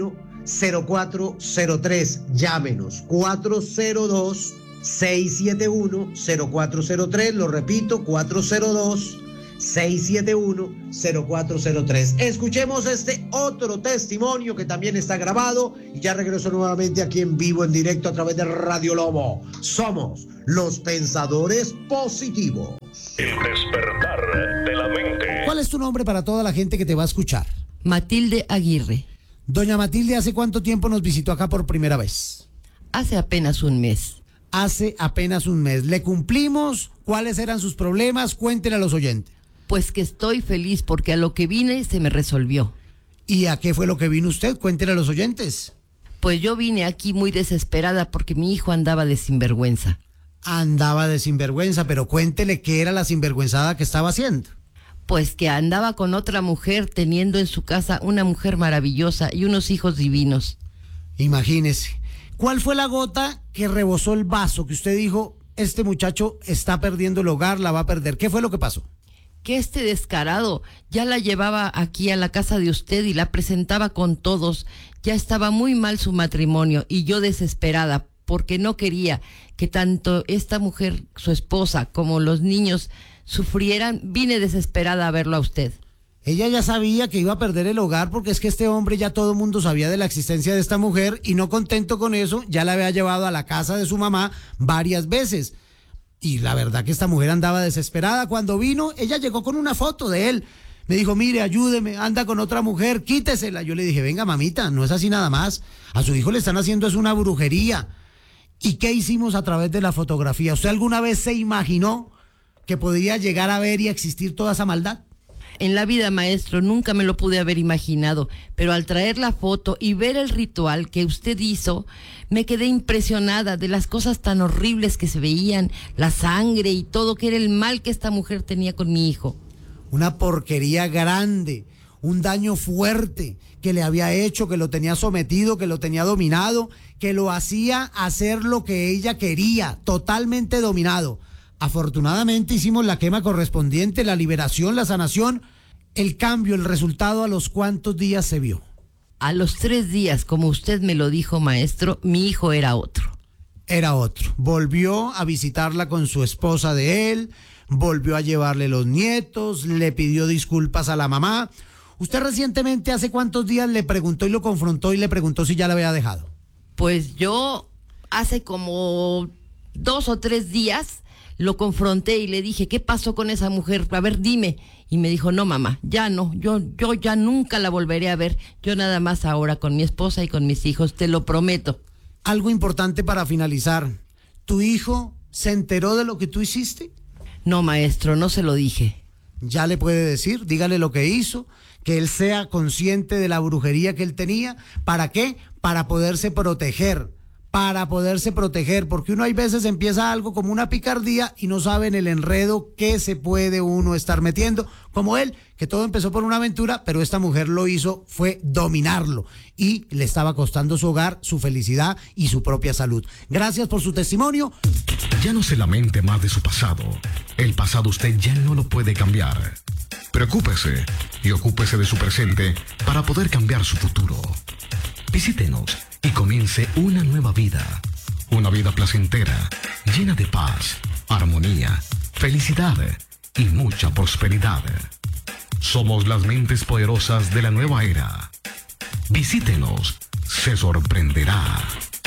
cero cuatro cero tres. Llámenos, cuatro cero dos, seis siete uno, cero cuatro cero tres. Lo repito, cuatro cero dos, seis siete uno, cero cuatro cero tres. Escuchemos este otro testimonio que también está grabado y ya regreso nuevamente aquí en vivo, en directo a través de Radio Lobo. Somos los pensadores positivos. El despertar de la mente. ¿Cuál es tu nombre para toda la gente que te va a escuchar? Matilde Aguirre. Doña Matilde, ¿hace cuánto tiempo nos visitó acá por primera vez? Hace apenas un mes. Hace apenas un mes. ¿Le cumplimos? ¿Cuáles eran sus problemas? Cuéntenle a los oyentes. Pues que estoy feliz porque a lo que vine se me resolvió. ¿Y a qué fue lo que vino usted? Cuéntenle a los oyentes. Pues yo vine aquí muy desesperada porque mi hijo andaba de sinvergüenza. Andaba de sinvergüenza, pero cuéntele qué era la sinvergüenzada que estaba haciendo. Pues que andaba con otra mujer teniendo en su casa una mujer maravillosa y unos hijos divinos. Imagínese. ¿Cuál fue la gota que rebosó el vaso que usted dijo, este muchacho está perdiendo el hogar, la va a perder? ¿Qué fue lo que pasó? Que este descarado ya la llevaba aquí a la casa de usted y la presentaba con todos. Ya estaba muy mal su matrimonio y yo desesperada porque no quería que tanto esta mujer, su esposa, como los niños sufrieran. Vine desesperada a verlo a usted. Ella ya sabía que iba a perder el hogar porque es que este hombre ya todo el mundo sabía de la existencia de esta mujer y no contento con eso, ya la había llevado a la casa de su mamá varias veces. Y la verdad que esta mujer andaba desesperada. Cuando vino, ella llegó con una foto de él. Me dijo, mire, ayúdeme, anda con otra mujer, quítesela. Yo le dije, venga, mamita, no es así nada más. A su hijo le están haciendo es una brujería. ¿Y qué hicimos a través de la fotografía? ¿Usted alguna vez se imaginó que podría llegar a ver y existir toda esa maldad? En la vida, maestro, nunca me lo pude haber imaginado, pero al traer la foto y ver el ritual que usted hizo, me quedé impresionada de las cosas tan horribles que se veían, la sangre y todo, que era el mal que esta mujer tenía con mi hijo. Una porquería grande, un daño fuerte que le había hecho, que lo tenía sometido, que lo tenía dominado, que lo hacía hacer lo que ella quería, totalmente dominado. Afortunadamente hicimos la quema correspondiente, la liberación, la sanación, el cambio, el resultado, ¿a los cuántos días se vio? A los tres días, como usted me lo dijo, maestro, mi hijo era otro. Era otro. Volvió a visitarla con su esposa de él, volvió a llevarle los nietos, le pidió disculpas a la mamá. ¿Usted recientemente hace cuántos días le preguntó y lo confrontó y le preguntó si ya la había dejado? Pues yo hace como dos o tres días lo confronté y le dije, ¿qué pasó con esa mujer? A ver, dime. Y me dijo, no, mamá, ya no, yo, yo ya nunca la volveré a ver. Yo nada más ahora con mi esposa y con mis hijos, te lo prometo. Algo importante para finalizar. ¿Tu hijo se enteró de lo que tú hiciste? No, maestro, no se lo dije. Ya le puede decir, dígale lo que hizo, que él sea consciente de la brujería que él tenía. ¿Para qué? Para poderse proteger. Para poderse proteger, porque uno hay veces empieza algo como una picardía y no sabe en el enredo que se puede uno estar metiendo, como él, que todo empezó por una aventura, pero esta mujer lo hizo, fue dominarlo y le estaba costando su hogar, su felicidad y su propia salud. Gracias por su testimonio. Ya no se lamente más de su pasado. El pasado usted ya no lo puede cambiar. Preocúpese y ocúpese de su presente para poder cambiar su futuro. Visítenos y comience una nueva vida. Una vida placentera, llena de paz, armonía, felicidad y mucha prosperidad. Somos las mentes poderosas de la nueva era. Visítenos, se sorprenderá.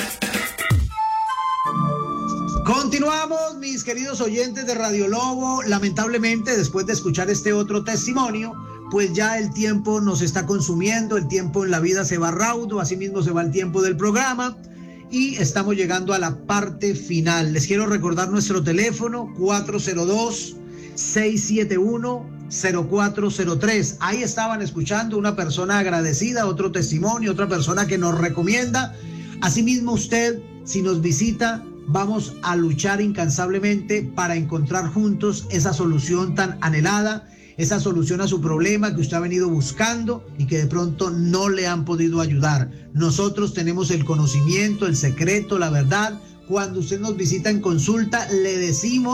Continuamos, mis queridos oyentes de Radio Lobo. Lamentablemente, después de escuchar este otro testimonio, pues ya el tiempo nos está consumiendo, el tiempo en la vida se va raudo, así mismo se va el tiempo del programa y estamos llegando a la parte final. Les quiero recordar nuestro teléfono cuatro cero dos, seis siete uno, cero cuatro cero tres. Ahí estaban escuchando una persona agradecida, otro testimonio, otra persona que nos recomienda. Asimismo usted, si nos visita, vamos a luchar incansablemente para encontrar juntos esa solución tan anhelada, esa solución a su problema que usted ha venido buscando y que de pronto no le han podido ayudar. Nosotros tenemos el conocimiento, el secreto, la verdad. Cuando usted nos visita en consulta, le decimos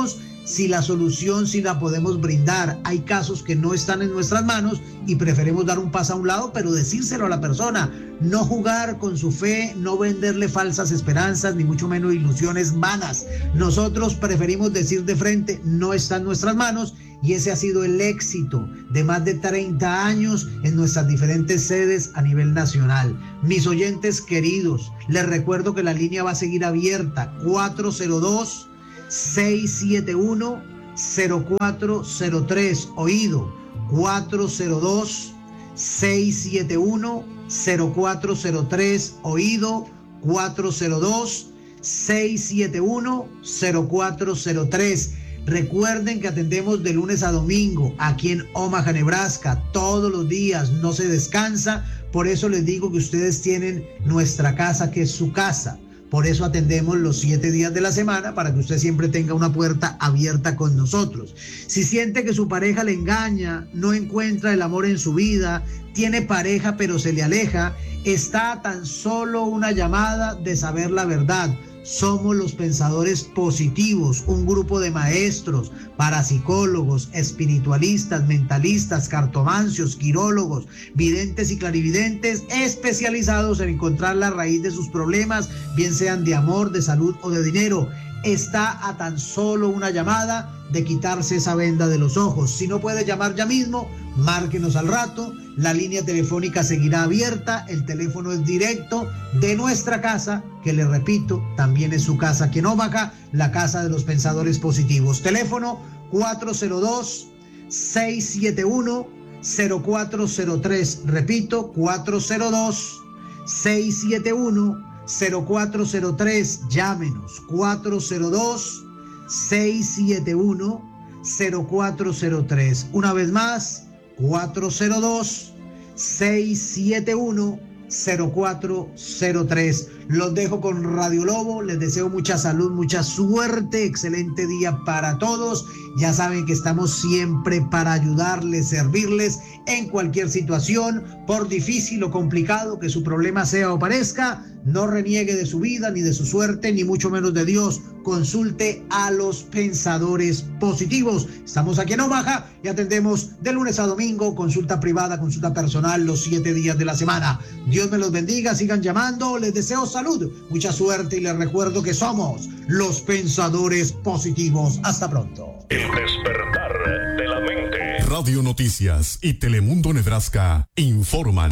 si la solución sí la podemos brindar. Hay casos que no están en nuestras manos y preferimos dar un paso a un lado, pero decírselo a la persona, no jugar con su fe, no venderle falsas esperanzas, ni mucho menos ilusiones vanas. Nosotros preferimos decir de frente, no está en nuestras manos, y ese ha sido el éxito de más de treinta años en nuestras diferentes sedes a nivel nacional. Mis oyentes queridos, les recuerdo que la línea va a seguir abierta, cuatro cero dos, seis siete uno, cero cuatro cero tres, oído, cuatro cero dos, seis siete uno, cero cuatro cero tres, oído, cuatro cero dos, seis siete uno, cero cuatro cero tres. Recuerden que atendemos de lunes a domingo aquí en Omaha, Nebraska, todos los días, no se descansa. Por eso les digo que ustedes tienen nuestra casa, que es su casa. Por eso atendemos los siete días de la semana, para que usted siempre tenga una puerta abierta con nosotros. Si siente que su pareja le engaña, no encuentra el amor en su vida, tiene pareja pero se le aleja, está a tan solo una llamada de saber la verdad. Somos los pensadores positivos, un grupo de maestros, parapsicólogos, espiritualistas, mentalistas, cartomancios, quirólogos, videntes y clarividentes, especializados en encontrar la raíz de sus problemas, bien sean de amor, de salud o de dinero. Está a tan solo una llamada de quitarse esa venda de los ojos. Si no puede llamar ya mismo, márquenos al rato. La línea telefónica seguirá abierta. El teléfono es directo de nuestra casa, que le repito, también es su casa aquí en Omaha, la casa de los pensadores positivos. Teléfono cuatro cero dos, seis siete uno, cero cuatro cero tres. Repito, cuatro cero dos, seis siete uno, cero cuatro cero tres. Llámenos, cuatro cero dos, seis siete uno, cero cuatro cero tres. Una vez más, cuatro cero dos, seis siete uno, cero cuatro cero tres. Los dejo con Radio Lobo, les deseo mucha salud, mucha suerte, excelente día para todos. Ya saben que estamos siempre para ayudarles, servirles en cualquier situación, por difícil o complicado que su problema sea o parezca. No reniegue de su vida, ni de su suerte, ni mucho menos de Dios. Consulte a los pensadores positivos. Estamos aquí en Omaha y atendemos de lunes a domingo, consulta privada, consulta personal, los siete días de la semana. Dios me los bendiga, sigan llamando, les deseo salud, mucha suerte y les recuerdo que somos los pensadores positivos. Hasta pronto. El despertar de la mente. Radio Noticias y Telemundo Nebraska informan.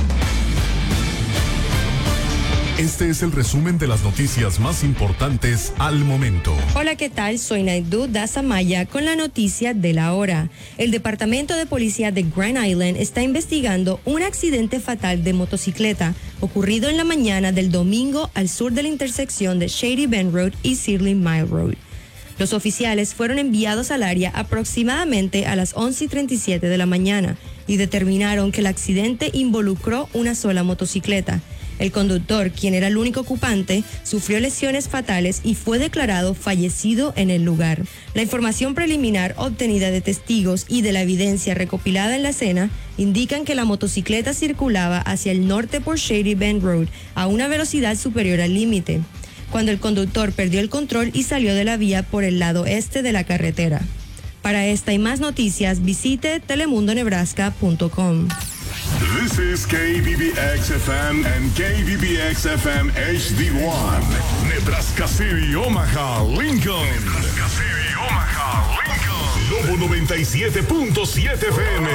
Este es el resumen de las noticias más importantes al momento. Hola, ¿qué tal? Soy Naidu Dazamaya con la noticia de la hora. El Departamento de Policía de Grand Island está investigando un accidente fatal de motocicleta ocurrido en la mañana del domingo al sur de la intersección de Shady Bend Road y Searling Mile Road. Los oficiales fueron enviados al área aproximadamente a las once y treinta y siete de la mañana y determinaron que el accidente involucró una sola motocicleta. El conductor, quien era el único ocupante, sufrió lesiones fatales y fue declarado fallecido en el lugar. La información preliminar obtenida de testigos y de la evidencia recopilada en la escena indican que la motocicleta circulaba hacia el norte por Shady Bend Road a una velocidad superior al límite, cuando el conductor perdió el control y salió de la vía por el lado este de la carretera. Para esta y más noticias, visite telemundo nebraska punto com. This is K B B X F M and K B B X F M H D one. Nebraska City, Omaha, Lincoln. Nebraska City, Omaha, Lincoln. Lobo noventa y siete punto siete F M.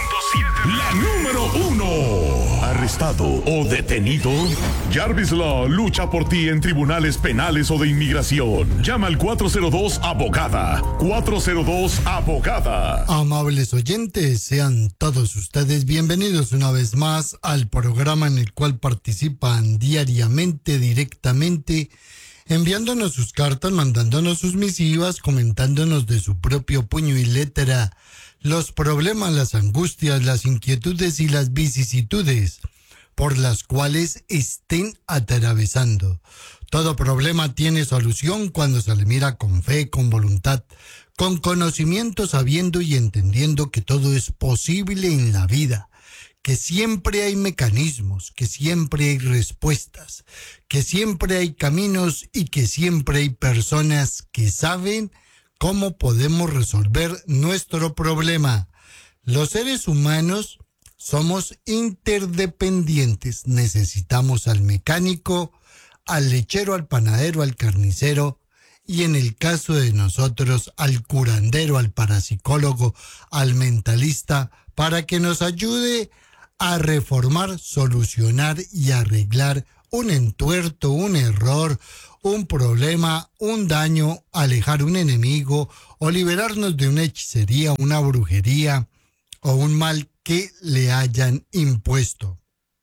La número uno. ¿Arrestado o detenido? Jarvis Law lucha por ti en tribunales penales o de inmigración. Llama al cuatro cero dos abogada. cuatro cero dos abogada. Amables oyentes, sean todos ustedes bienvenidos una vez más al programa en el cual participan diariamente, directamente, enviándonos sus cartas, mandándonos sus misivas, comentándonos de su propio puño y letra los problemas, las angustias, las inquietudes y las vicisitudes por las cuales estén atravesando. Todo problema tiene solución cuando se le mira con fe, con voluntad, con conocimiento, sabiendo y entendiendo que todo es posible en la vida, que siempre hay mecanismos, que siempre hay respuestas, que siempre hay caminos y que siempre hay personas que saben cómo podemos resolver nuestro problema. Los seres humanos somos interdependientes. Necesitamos al mecánico, al lechero, al panadero, al carnicero y en el caso de nosotros al curandero, al parapsicólogo, al mentalista para que nos ayude a reformar, solucionar y arreglar un entuerto, un error, un problema, un daño, alejar un enemigo o liberarnos de una hechicería, una brujería o un mal que le hayan impuesto.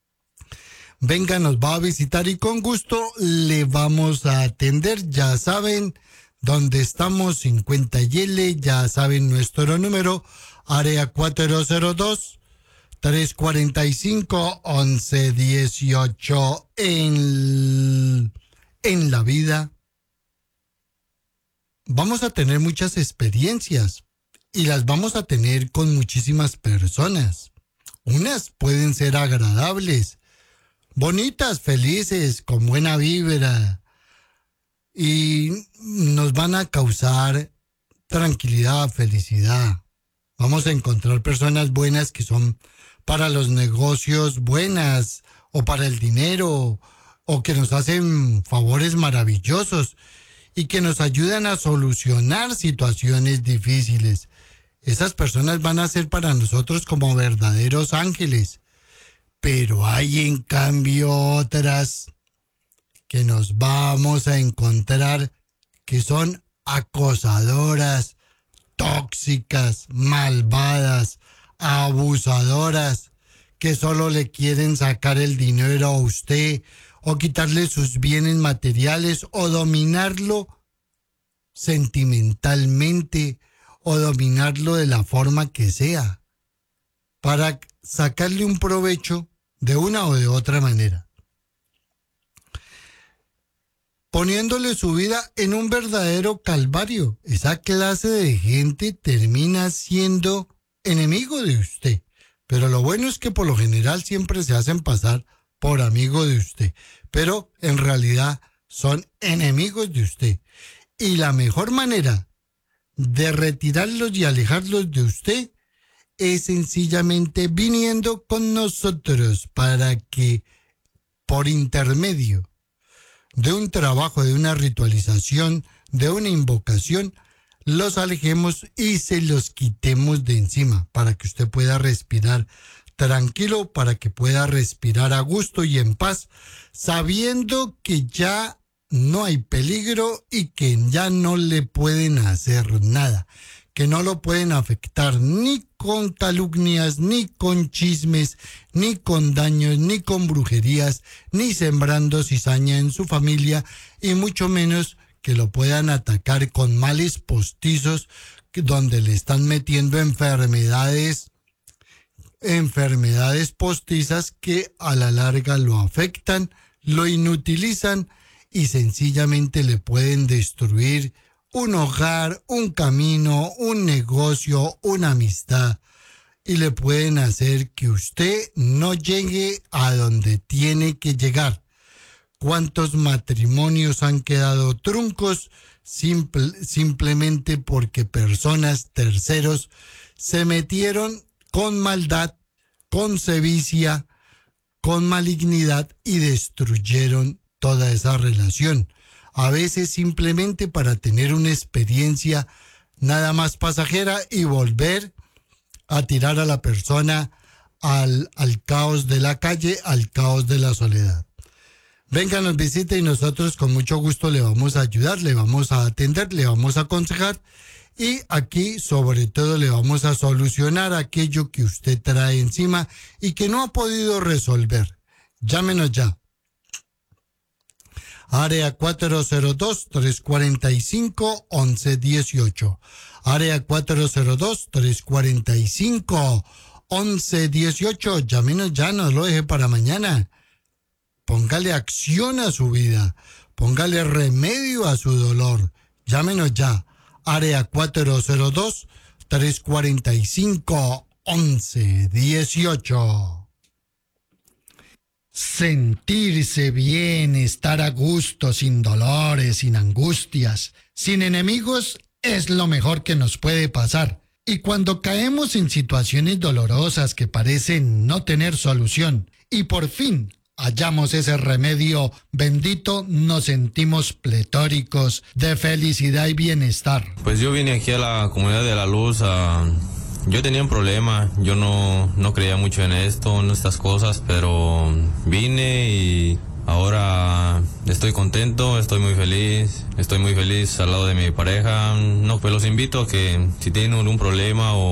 Venga, nos va a visitar y con gusto le vamos a atender. Ya saben dónde estamos, cincuenta y L, ya saben nuestro número, área cuatro cero dos, tres cuatro cinco, once dieciocho. En, en la vida vamos a tener muchas experiencias y las vamos a tener con muchísimas personas. Unas pueden ser agradables, bonitas, felices, con buena vibra y nos van a causar tranquilidad, felicidad. Vamos a encontrar personas buenas que son para los negocios buenas o para el dinero o que nos hacen favores maravillosos y que nos ayudan a solucionar situaciones difíciles. Esas personas van a ser para nosotros como verdaderos ángeles. Pero hay en cambio otras que nos vamos a encontrar que son acosadoras, tóxicas, malvadas, abusadoras, que solo le quieren sacar el dinero a usted o quitarle sus bienes materiales o dominarlo sentimentalmente o dominarlo de la forma que sea para sacarle un provecho de una o de otra manera, poniéndole su vida en un verdadero calvario. Esa clase de gente termina siendo enemigo de usted, pero lo bueno es que por lo general siempre se hacen pasar por amigo de usted, pero en realidad son enemigos de usted. Y la mejor manera de retirarlos y alejarlos de usted es sencillamente viniendo con nosotros para que por intermedio de un trabajo, de una ritualización, de una invocación, los alejemos y se los quitemos de encima para que usted pueda respirar tranquilo, para que pueda respirar a gusto y en paz, sabiendo que ya no hay peligro y que ya no le pueden hacer nada, que no lo pueden afectar ni con calumnias, ni con chismes, ni con daños, ni con brujerías, ni sembrando cizaña en su familia, y mucho menos que lo puedan atacar con males postizos donde le están metiendo enfermedades, enfermedades postizas que a la larga lo afectan, lo inutilizan y sencillamente le pueden destruir un hogar, un camino, un negocio, una amistad, y le pueden hacer que usted no llegue a donde tiene que llegar. ¿Cuántos matrimonios han quedado truncos simple, simplemente porque personas, terceros, se metieron con maldad, con sevicia, con malignidad y destruyeron toda esa relación? A veces simplemente para tener una experiencia nada más pasajera y volver a tirar a la persona al, al caos de la calle, al caos de la soledad. Venga, nos visite y nosotros con mucho gusto le vamos a ayudar, le vamos a atender, le vamos a aconsejar y aquí sobre todo le vamos a solucionar aquello que usted trae encima y que no ha podido resolver. Llámenos ya. Área cuatro cero dos, tres cuatro cinco, once dieciocho. Área cuatro cero dos, tres cuatro cinco, once dieciocho. Llámenos ya, no lo deje para mañana. Póngale acción a su vida. Póngale remedio a su dolor. Llámenos ya. Área cuatro cero dos, tres cuatro cinco, once dieciocho. Sentirse bien, estar a gusto, sin dolores, sin angustias, sin enemigos, es lo mejor que nos puede pasar. Y cuando caemos en situaciones dolorosas que parecen no tener solución y por fin hallamos ese remedio bendito, nos sentimos pletóricos de felicidad y bienestar. Pues yo vine aquí a la Comunidad de la Luz a... Yo tenía un problema, yo no, no creía mucho en esto, en estas cosas, pero vine y ahora estoy contento, estoy muy feliz, estoy muy feliz al lado de mi pareja. No, pues los invito a que si tienen algún problema o